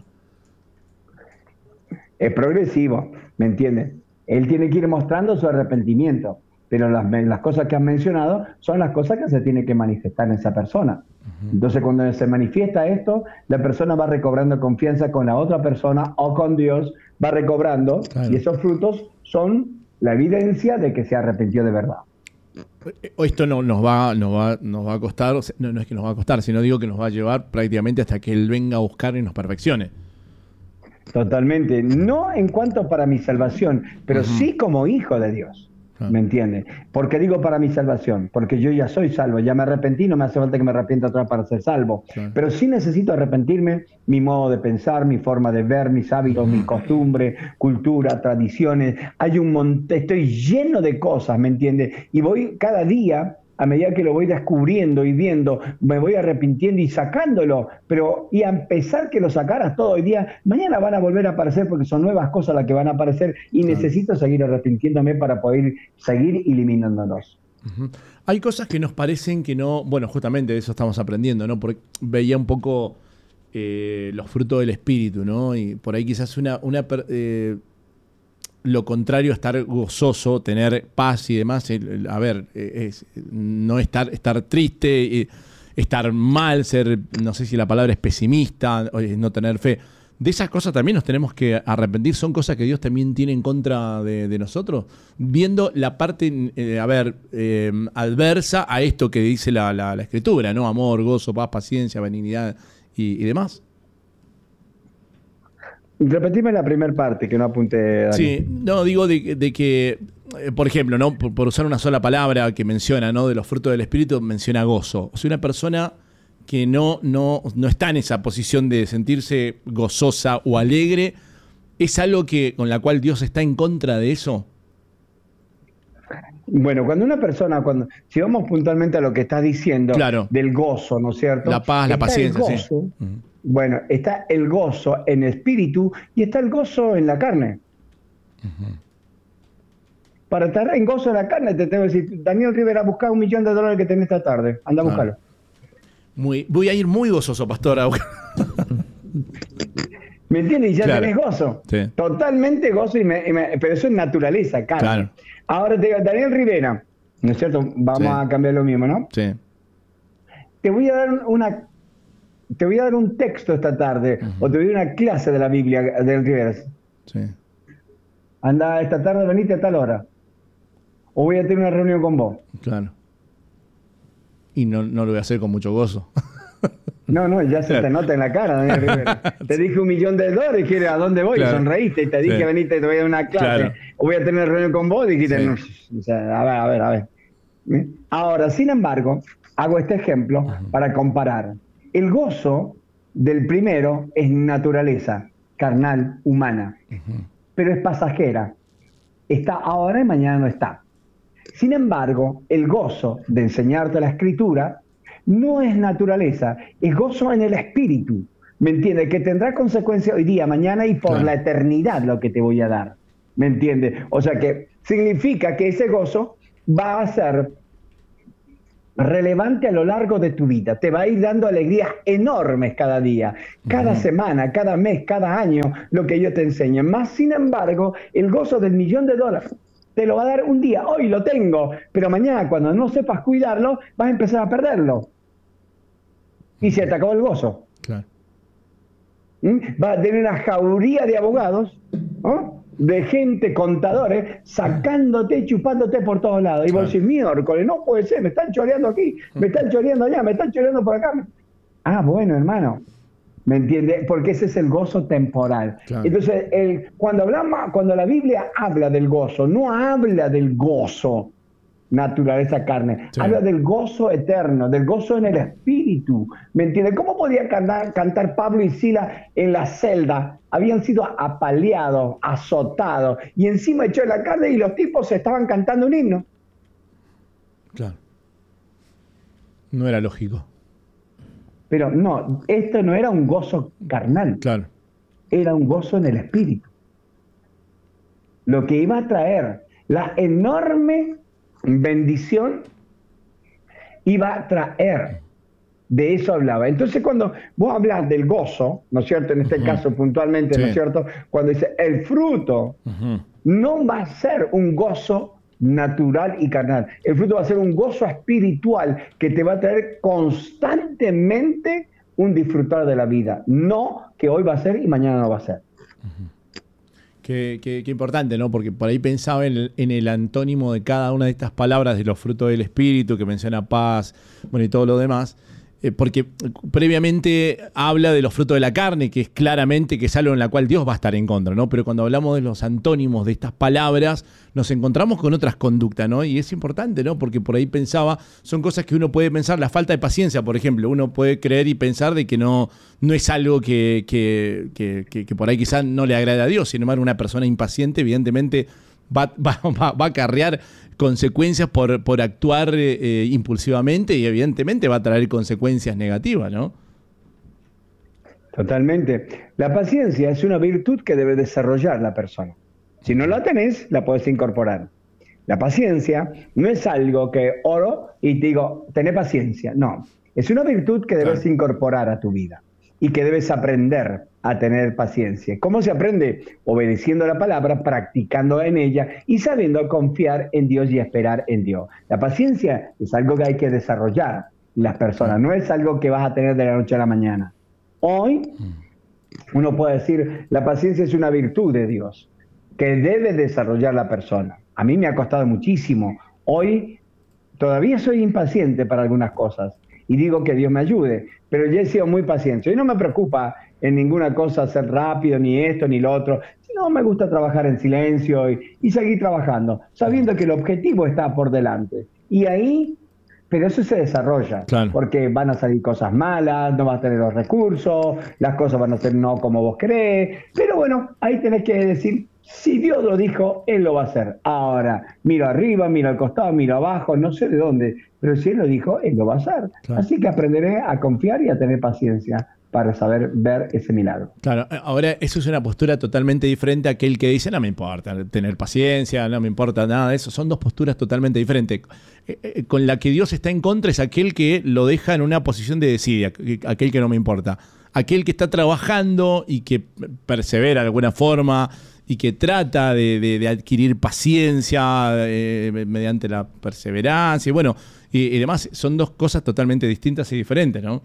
Es progresivo, ¿me entiendes? Él tiene que ir mostrando su arrepentimiento, pero las, las cosas que has mencionado son las cosas que se tienen que manifestar en esa persona. Uh-huh. Entonces, cuando se manifiesta esto, la persona va recobrando confianza con la otra persona o con Dios, va recobrando, claro. Y esos frutos son la evidencia de que se arrepintió de verdad. Esto no, nos, va, nos, va, nos va a costar, no, no es que nos va a costar, sino digo que nos va a llevar prácticamente hasta que Él venga a buscar y nos perfeccione. Totalmente, no en cuanto para mi salvación, pero uh-huh. sí como hijo de Dios. ¿Me entiendes? ¿Por qué digo para mi salvación? Porque yo ya soy salvo, ya me arrepentí, no me hace falta que me arrepienta otra vez para ser salvo. Claro. Pero sí necesito arrepentirme, mi modo de pensar, mi forma de ver, mis hábitos, mis costumbres, cultura, tradiciones. Hay un montón, estoy lleno de cosas, ¿me entiendes? Y voy cada día, a medida que lo voy descubriendo y viendo, me voy arrepintiendo y sacándolo, pero y a empezar que lo sacaras todo hoy día, mañana van a volver a aparecer porque son nuevas cosas las que van a aparecer y claro. necesito seguir arrepintiéndome para poder seguir eliminándolos. Uh-huh. Hay cosas que nos parecen que no, bueno, justamente de eso estamos aprendiendo, ¿no? Porque veía un poco eh, los frutos del Espíritu, ¿no? Y por ahí quizás una... una eh, lo contrario a estar gozoso, tener paz y demás, el, el, a ver, es, no estar, estar triste, estar mal, ser, no sé si la palabra es pesimista, no tener fe. De esas cosas también nos tenemos que arrepentir, son cosas que Dios también tiene en contra de, de nosotros, viendo la parte, eh, a ver, eh, adversa a esto que dice la, la, la Escritura, ¿no? Amor, gozo, paz, paciencia, benignidad y, y demás. Repetime la primera parte que no apunté, Dani. Sí, no, digo de, de que, eh, por ejemplo, ¿no? Por, por usar una sola palabra que menciona, ¿no? De los frutos del Espíritu, menciona gozo. O sea, una persona que no, no, no está en esa posición de sentirse gozosa o alegre, ¿es algo que con la cual Dios está en contra de eso? Bueno, cuando una persona, cuando si vamos puntualmente a lo que estás diciendo, claro. del gozo, ¿no es cierto? La paz, la paciencia, gozo, sí. Uh-huh. Bueno, está el gozo en el espíritu y está el gozo en la carne. Uh-huh. Para estar en gozo en la carne te tengo que decir, Daniel Rivera, busca un millón de dólares que tenés esta tarde. Anda a buscarlo. Muy, voy a ir muy gozoso, pastor. ¿Me entiendes? Y ya claro. tenés gozo. Sí. Totalmente gozo, y me, y me, pero eso es naturaleza, carne. Claro. Ahora te digo, Daniel Rivera, ¿no es cierto? Vamos sí. a cambiar lo mismo, ¿no? Sí. Te voy a dar una... Te voy a dar un texto esta tarde, uh-huh. o te voy a dar una clase de la Biblia de Rivera. Sí. Anda, esta tarde venite a tal hora. O voy a tener una reunión con vos. Claro. Y no, no lo voy a hacer con mucho gozo. No, no, ya se claro. te nota en la cara, Daniel Rivera. Te dije un millón de dólares, dijiste, ¿a dónde voy? Claro. Sonreíste y te dije, sí. venite, te voy a dar una clase. Claro. O voy a tener una reunión con vos, y dijiste, sí. no, o sea, a ver, a ver, a ver. Ahora, sin embargo, hago este ejemplo uh-huh. para comparar. El gozo del primero es naturaleza, carnal, humana, uh-huh. pero es pasajera. Está ahora y mañana no está. Sin embargo, el gozo de enseñarte la escritura no es naturaleza, es gozo en el espíritu. ¿Me entiendes? Que tendrá consecuencia hoy día, mañana y por Claro. la eternidad lo que te voy a dar. ¿Me entiendes? O sea que significa que ese gozo va a ser relevante a lo largo de tu vida. Te va a ir dando alegrías enormes cada día, cada Ujú. semana, cada mes, cada año, lo que yo te enseño. Más sin embargo, el gozo del millón de dólares te lo va a dar un día. Hoy lo tengo, pero mañana cuando no sepas cuidarlo, vas a empezar a perderlo. Y se te acabó el gozo. Claro. ¿Mm? Va a tener una jauría de abogados, ¿no? De gente, contadores, sacándote y chupándote por todos lados. Y Claro. vos decís, miércoles, no puede ser, me están choreando aquí, me están choreando allá, me están choreando por acá. Ah, bueno, hermano, ¿me entiendes? Porque ese es el gozo temporal. Claro. Entonces, el, cuando, hablamos, cuando la Biblia habla del gozo, no habla del gozo naturaleza carne, Sí. habla del gozo eterno, del gozo en el espíritu, ¿me entiendes? ¿Cómo podía cantar, cantar Pablo y Sila en la celda? Habían sido apaleados, azotados, y encima echó la carne y los tipos estaban cantando un himno. Claro. No era lógico. Pero no, esto no era un gozo carnal, Claro. era un gozo en el espíritu. Lo que iba a traer la enorme bendición iba a traer. De eso hablaba. Entonces, cuando vos hablas del gozo, ¿no es cierto? En este Ujú. caso puntualmente, ¿no Sí. es cierto? Cuando dice el fruto, Ujú. no va a ser un gozo natural y carnal. El fruto va a ser un gozo espiritual que te va a traer constantemente un disfrutar de la vida. No que hoy va a ser y mañana no va a ser. Qué, qué- qué importante, ¿no? Porque por ahí pensaba en el, en el antónimo de cada una de estas palabras de los frutos del espíritu que menciona paz, bueno, y todo lo demás. Eh, porque previamente habla de los frutos de la carne, que es claramente que es algo en la cual Dios va a estar en contra, ¿no? Pero cuando hablamos de los antónimos de estas palabras, nos encontramos con otras conductas, ¿no? Y es importante, ¿no? Porque por ahí pensaba, son cosas que uno puede pensar, la falta de paciencia, por ejemplo, uno puede creer y pensar de que no, no es algo que, que, que, que, que por ahí quizás no le agrade a Dios. Sin embargo, una persona impaciente, evidentemente, va, va, va, va a acarrear consecuencias por, por actuar eh, impulsivamente y evidentemente va a traer consecuencias negativas, ¿no? Totalmente. La paciencia es una virtud que debe desarrollar la persona. Si no la tenés, la podés incorporar. La paciencia no es algo que oro y te digo, tené paciencia. No, es una virtud que debes Claro. incorporar a tu vida y que debes aprender a tener paciencia. ¿Cómo se aprende? Obedeciendo la palabra, practicando en ella y sabiendo confiar en Dios y esperar en Dios. La paciencia es algo que hay que desarrollar las personas, no es algo que vas a tener de la noche a la mañana. Hoy uno puede decir, la paciencia es una virtud de Dios que debe desarrollar la persona. A mí me ha costado muchísimo. Hoy todavía soy impaciente para algunas cosas y digo que Dios me ayude, pero yo he sido muy paciente. Y no me preocupa en ninguna cosa ser rápido, ni esto, ni lo otro. No, me gusta trabajar en silencio y, y seguir trabajando, sabiendo que el objetivo está por delante. Y ahí, pero eso se desarrolla, Claro. porque van a salir cosas malas, no vas a tener los recursos, las cosas van a ser no como vos crees, pero bueno, ahí tenés que decir, si Dios lo dijo, Él lo va a hacer. Ahora, miro arriba, miro al costado, miro abajo, no sé de dónde, pero si Él lo dijo, Él lo va a hacer. Claro. Así que aprenderé a confiar y a tener paciencia para saber ver ese milagro. Claro, ahora eso es una postura totalmente diferente a aquel que dice, no me importa tener paciencia, no me importa nada de eso. Son dos posturas totalmente diferentes. Eh, eh, con la que Dios está en contra es aquel que lo deja en una posición de desidia, aquel que no me importa. Aquel que está trabajando y que persevera de alguna forma y que trata de, de, de adquirir paciencia eh, mediante la perseverancia. Y bueno, y, y demás, son dos cosas totalmente distintas y diferentes, ¿no?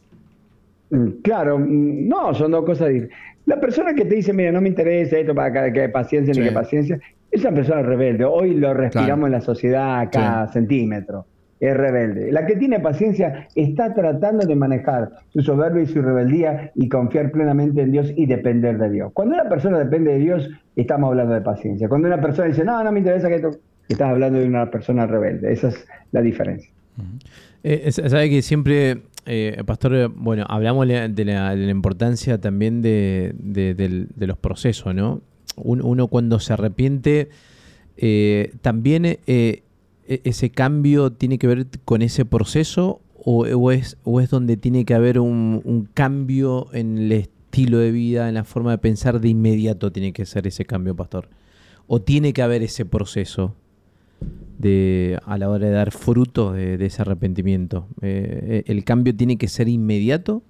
Claro, no, son dos cosas diferentes. La persona que te dice, mira, no me interesa esto para que, que paciencia Sí. ni que paciencia, es una persona rebelde. Hoy lo respiramos Claro. en la sociedad a cada Sí. centímetro. Es rebelde. La que tiene paciencia está tratando de manejar su soberbia y su rebeldía y confiar plenamente en Dios y depender de Dios. Cuando una persona depende de Dios, estamos hablando de paciencia. Cuando una persona dice, no, no me interesa que esto, estás hablando de una persona rebelde. Esa es la diferencia. Eh, sabe que siempre, eh, Pastor, bueno, hablamos de la, de la, de la importancia también de, de, de, de los procesos, ¿no? Uno, uno cuando se arrepiente, eh, también eh, ese cambio tiene que ver con ese proceso o, o, es, o es donde tiene que haber un, un cambio en el estilo de vida, en la forma de pensar de inmediato tiene que ser ese cambio, pastor? ¿O tiene que haber ese proceso de a la hora de dar fruto de, de ese arrepentimiento? Eh, ¿El cambio tiene que ser inmediato?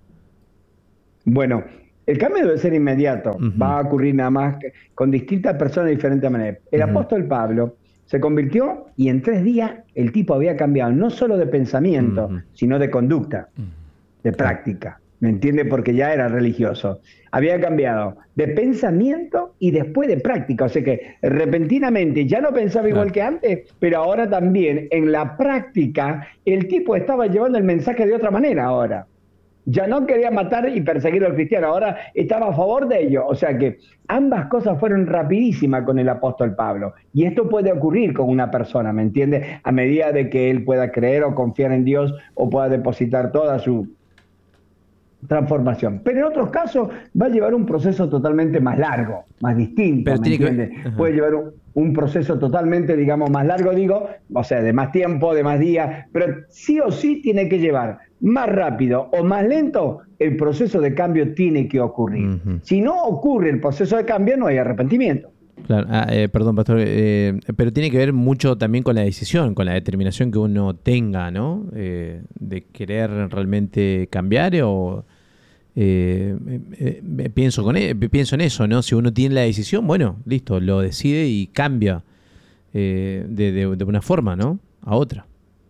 Bueno, el cambio debe ser inmediato. Uh-huh. Va a ocurrir nada más que con distintas personas de diferentes maneras. El uh-huh. apóstol Pablo se convirtió y en tres días el tipo había cambiado no solo de pensamiento, uh-huh. sino de conducta, uh-huh. de práctica. ¿Me entiende? Porque ya era religioso. Había cambiado de pensamiento y después de práctica. O sea que repentinamente ya no pensaba igual claro. que antes, pero ahora también en la práctica el tipo estaba llevando el mensaje de otra manera ahora. Ya no quería matar y perseguir a los cristianos, ahora estaba a favor de ellos. O sea que ambas cosas fueron rapidísimas con el apóstol Pablo. Y esto puede ocurrir con una persona, ¿me entiende? A medida de que él pueda creer o confiar en Dios o pueda depositar toda su transformación. Pero en otros casos va a llevar un proceso totalmente más largo, más distinto, Pero ¿me entiende? Que... Puede llevar un, un proceso totalmente, digamos, más largo, digo, o sea, de más tiempo, de más días, pero sí o sí tiene que llevar más rápido o más lento, el proceso de cambio tiene que ocurrir. Uh-huh. Si no ocurre el proceso de cambio, no hay arrepentimiento. Claro, ah, eh, perdón, pastor, eh, pero tiene que ver mucho también con la decisión, con la determinación que uno tenga, ¿no? Eh, de querer realmente cambiar o... Eh, eh, eh, pienso, con, eh, pienso en eso, ¿no? Si uno tiene la decisión, bueno, listo, lo decide y cambia eh, de, de, de una forma, ¿no? A otra.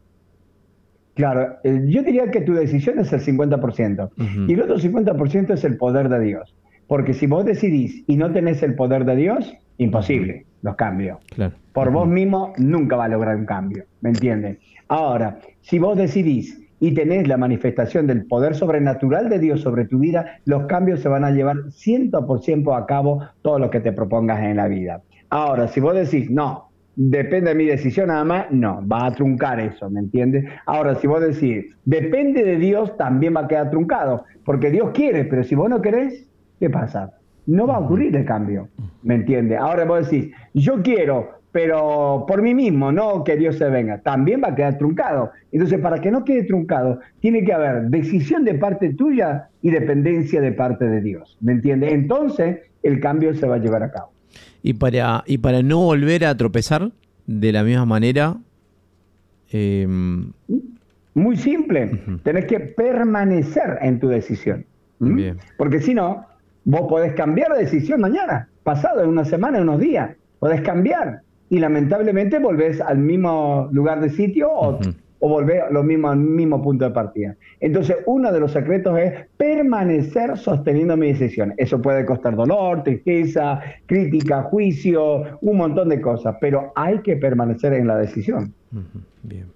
Claro, eh, yo diría que tu decisión es el cincuenta por ciento uh-huh. y el otro cincuenta por ciento es el poder de Dios. Porque si vos decidís y no tenés el poder de Dios, imposible los cambios. Claro. Por uh-huh. vos mismo nunca va a lograr un cambio, ¿me entiendes? Ahora, si vos decidís y tenés la manifestación del poder sobrenatural de Dios sobre tu vida, los cambios se van a llevar cien por ciento a cabo todo lo que te propongas en la vida. Ahora, si vos decís, no, depende de mi decisión nada más, no, va a truncar eso, ¿me entiendes? Ahora, si vos decís, depende de Dios, también va a quedar truncado, porque Dios quiere, pero si vos no querés, ¿qué pasa? No va a ocurrir el cambio, ¿me entiendes? Ahora vos decís, yo quiero, pero por mí mismo, no que Dios se venga, también va a quedar truncado. Entonces, para que no quede truncado, tiene que haber decisión de parte tuya y dependencia de parte de Dios, ¿me entiendes? Entonces, el cambio se va a llevar a cabo. Y para, y para no volver a tropezar de la misma manera... Eh... Muy simple, uh-huh. tenés que permanecer en tu decisión. ¿Mm? Bien. Porque si no, vos podés cambiar de decisión mañana, pasado, en una semana, en unos días, podés cambiar. Y lamentablemente volvés al mismo lugar de sitio o, uh-huh. o volvés a lo mismo, al mismo punto de partida. Entonces, uno de los secretos es permanecer sosteniendo mi decisión. Eso puede costar dolor, tristeza, crítica, juicio, un montón de cosas, pero hay que permanecer en la decisión. Uh-huh. Bien.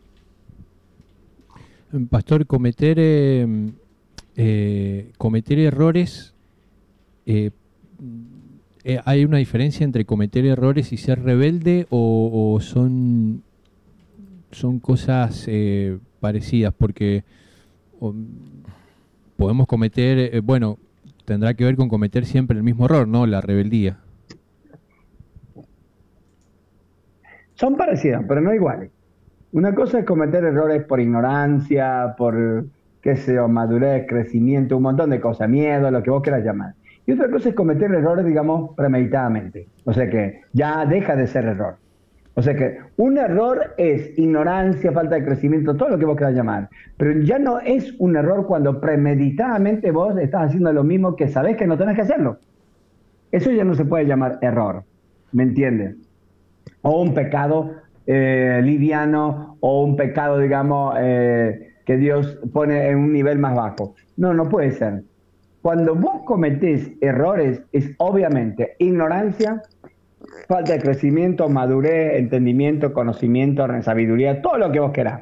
Pastor, cometer, eh, eh, cometer errores... Eh, ¿Hay una diferencia entre cometer errores y ser rebelde o, o son, son cosas eh, parecidas? Porque o, podemos cometer, eh, bueno, tendrá que ver con cometer siempre el mismo error, ¿no? La rebeldía. Son parecidas, pero no iguales. Una cosa es cometer errores por ignorancia, por, qué sé yo, madurez, crecimiento, un montón de cosas, miedo, lo que vos quieras llamar. Y otra cosa es cometer errores, digamos, premeditadamente. O sea que ya deja de ser error. O sea que un error es ignorancia, falta de crecimiento, todo lo que vos quieras llamar. Pero ya no es un error cuando premeditadamente vos estás haciendo lo mismo que sabés que no tenés que hacerlo. Eso ya no se puede llamar error. ¿Me entiendes? O un pecado eh, liviano, o un pecado, digamos, eh, que Dios pone en un nivel más bajo. No, no puede ser. Cuando vos cometés errores, es obviamente ignorancia, falta de crecimiento, madurez, entendimiento, conocimiento, sabiduría, todo lo que vos querás.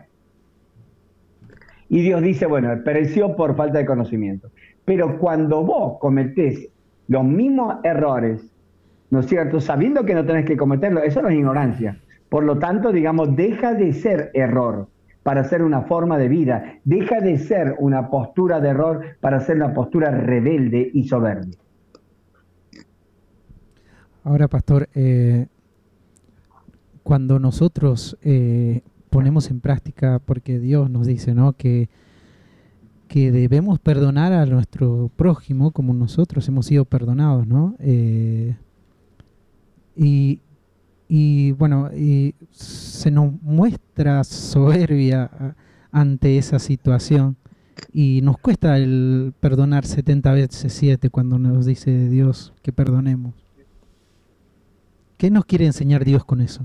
Y Dios dice, bueno, pereció por falta de conocimiento. Pero cuando vos cometés los mismos errores, ¿no es cierto? Sabiendo que no tenés que cometerlo, eso no es ignorancia. Por lo tanto, digamos, deja de ser error para ser una forma de vida. Deja de ser una postura de error para ser una postura rebelde y soberbia. Ahora, pastor, eh, cuando nosotros eh, ponemos en práctica, porque Dios nos dice, ¿no?, que, que debemos perdonar a nuestro prójimo como nosotros hemos sido perdonados, ¿no? Eh, y, y bueno, y se nos muestra soberbia ante esa situación. Y nos cuesta el perdonar setenta veces siete cuando nos dice Dios que perdonemos. ¿Qué nos quiere enseñar Dios con eso?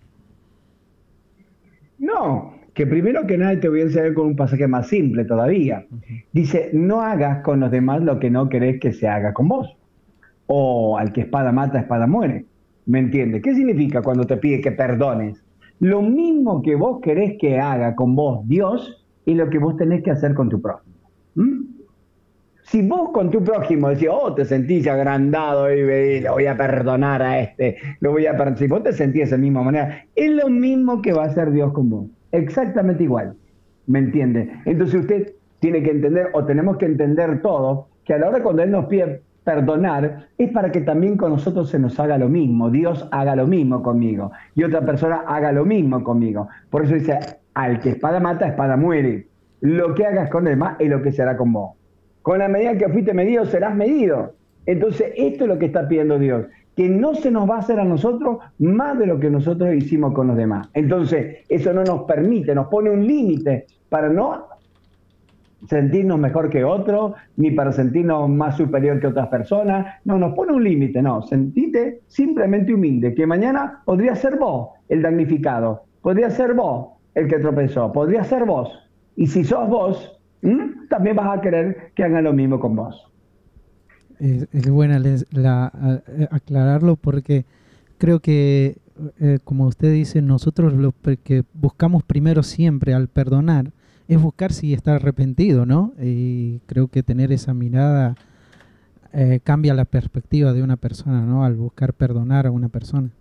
No, que primero que nada te voy a enseñar con un pasaje más simple todavía. Dice, no hagas con los demás lo que no querés que se haga con vos. O al que espada mata, espada muere. ¿Me entiendes? ¿Qué significa cuando te pide que perdones? Lo mismo que vos querés que haga con vos Dios y lo que vos tenés que hacer con tu prójimo. ¿Mm? Si vos con tu prójimo decís, oh, te sentís agrandado y ve, le voy a perdonar a este, lo voy a perdonar. Si vos te sentís de esa misma manera, es lo mismo que va a hacer Dios con vos. Exactamente igual. ¿Me entiende? Entonces usted tiene que entender, o tenemos que entender todo, que a la hora cuando Él nos pide perdonar, es para que también con nosotros se nos haga lo mismo. Dios haga lo mismo conmigo. Y otra persona haga lo mismo conmigo. Por eso dice, al que espada mata, espada muere. Lo que hagas con el demás es lo que será con vos. Con la medida que fuiste medido, serás medido. Entonces, esto es lo que está pidiendo Dios. Que no se nos va a hacer a nosotros más de lo que nosotros hicimos con los demás. Entonces, eso no nos permite, nos pone un límite para no sentirnos mejor que otros, ni para sentirnos más superior que otras personas. No, nos pone un límite, no. Sentite simplemente humilde, que mañana podría ser vos el damnificado, podría ser vos el que tropezó, podría ser vos. Y si sos vos, ¿m? también vas a querer que hagan lo mismo con vos. Es, es buena les, la, a, aclararlo porque creo que, eh, como usted dice, nosotros lo que buscamos primero siempre al perdonar es buscar si está arrepentido, ¿no? Y creo que tener esa mirada eh, cambia la perspectiva de una persona, ¿no? Al buscar perdonar a una persona.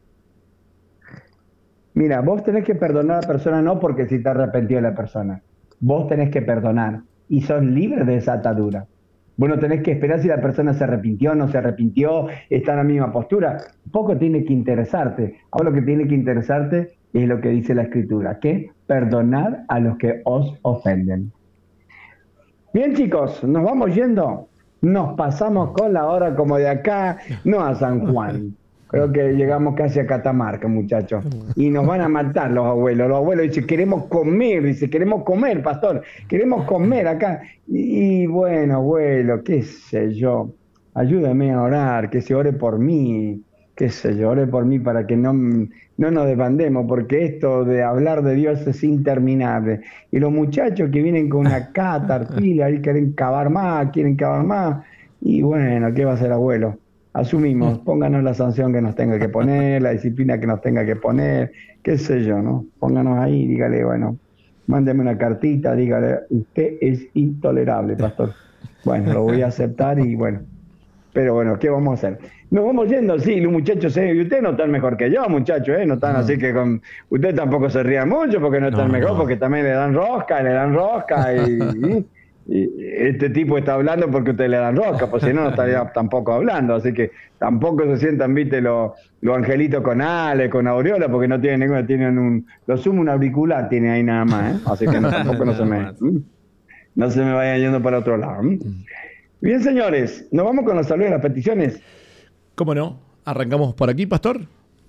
Mira, vos tenés que perdonar a la persona no porque si te arrepintió la persona. Vos tenés que perdonar y sos libre de esa atadura. Vos no tenés que esperar si la persona se arrepintió, no se arrepintió, está en la misma postura. Poco tiene que interesarte. Ahora lo que tiene que interesarte es lo que dice la Escritura, que perdonad a los que os ofenden. Bien, chicos, nos vamos yendo. Nos pasamos con la hora como de acá, no a San Juan. Creo que llegamos casi a Catamarca, muchachos. Y nos van a matar los abuelos. Los abuelos dicen, queremos comer, dice, queremos comer, pastor, queremos comer acá. Y, y bueno, abuelo, qué sé yo, ayúdame a orar, que se ore por mí, qué sé yo, ore por mí para que no, no nos desbandemos, porque esto de hablar de Dios es interminable. Y los muchachos que vienen con una catarpila y quieren cavar más, quieren cavar más. Y bueno, ¿qué va a hacer, abuelo? Asumimos, pónganos la sanción que nos tenga que poner, la disciplina que nos tenga que poner, qué sé yo, ¿no? Pónganos ahí, dígale, bueno, mándeme una cartita, dígale, usted es intolerable, pastor. Bueno, lo voy a aceptar y bueno, pero bueno, ¿qué vamos a hacer? Nos vamos yendo, sí, los muchachos, ¿eh? Y ustedes no están mejor que yo, muchachos, ¿eh? No están no. Así que con... Ustedes tampoco se rían mucho porque no están no, mejor, no. Porque también le dan rosca, le dan rosca y... y Y este tipo está hablando porque ustedes le dan rosca, pues si no, no estaría tampoco hablando. Así que tampoco se sientan, viste, los lo angelitos con Ale, con aureola, porque no tienen ninguna, tienen un, lo sumo un auricular, tiene ahí nada más, ¿eh? Así que no, tampoco no se me, no se me vayan yendo para otro lado. Bien, señores, nos vamos con los saludos y las peticiones. ¿Cómo no? ¿Arrancamos por aquí, pastor?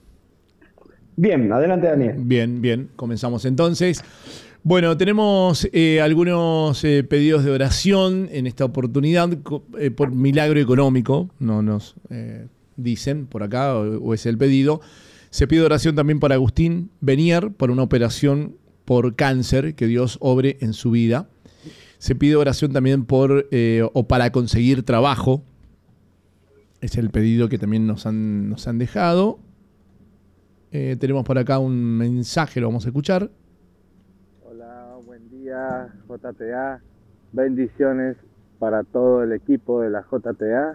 Bien, adelante, Daniel. Bien, bien, comenzamos entonces. Bueno, tenemos eh, algunos eh, pedidos de oración en esta oportunidad eh, por milagro económico, no nos eh, dicen por acá, o, o es el pedido. Se pide oración también para Agustín Benier por una operación por cáncer, que Dios obre en su vida. Se pide oración también por eh, o para conseguir trabajo. Es el pedido que también nos han, nos han dejado. Eh, tenemos por acá un mensaje, lo vamos a escuchar. J T A, bendiciones para todo el equipo de la J T A,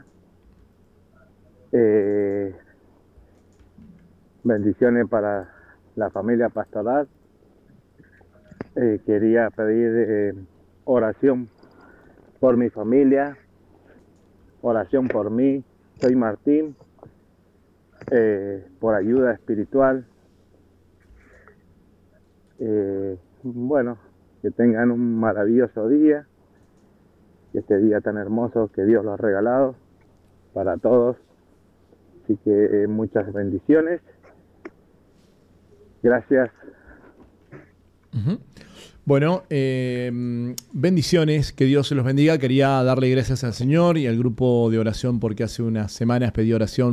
eh, bendiciones para la familia pastoral. Eh, quería pedir eh, oración por mi familia, oración por mí, soy Martín, eh, por ayuda espiritual Eh, bueno, que tengan un maravilloso día, este día tan hermoso que Dios lo ha regalado para todos. Así que eh, muchas bendiciones. Gracias. Uh-huh. Bueno, eh, bendiciones, que Dios se los bendiga. Quería darle gracias al Señor y al grupo de oración porque hace unas semanas pedí oración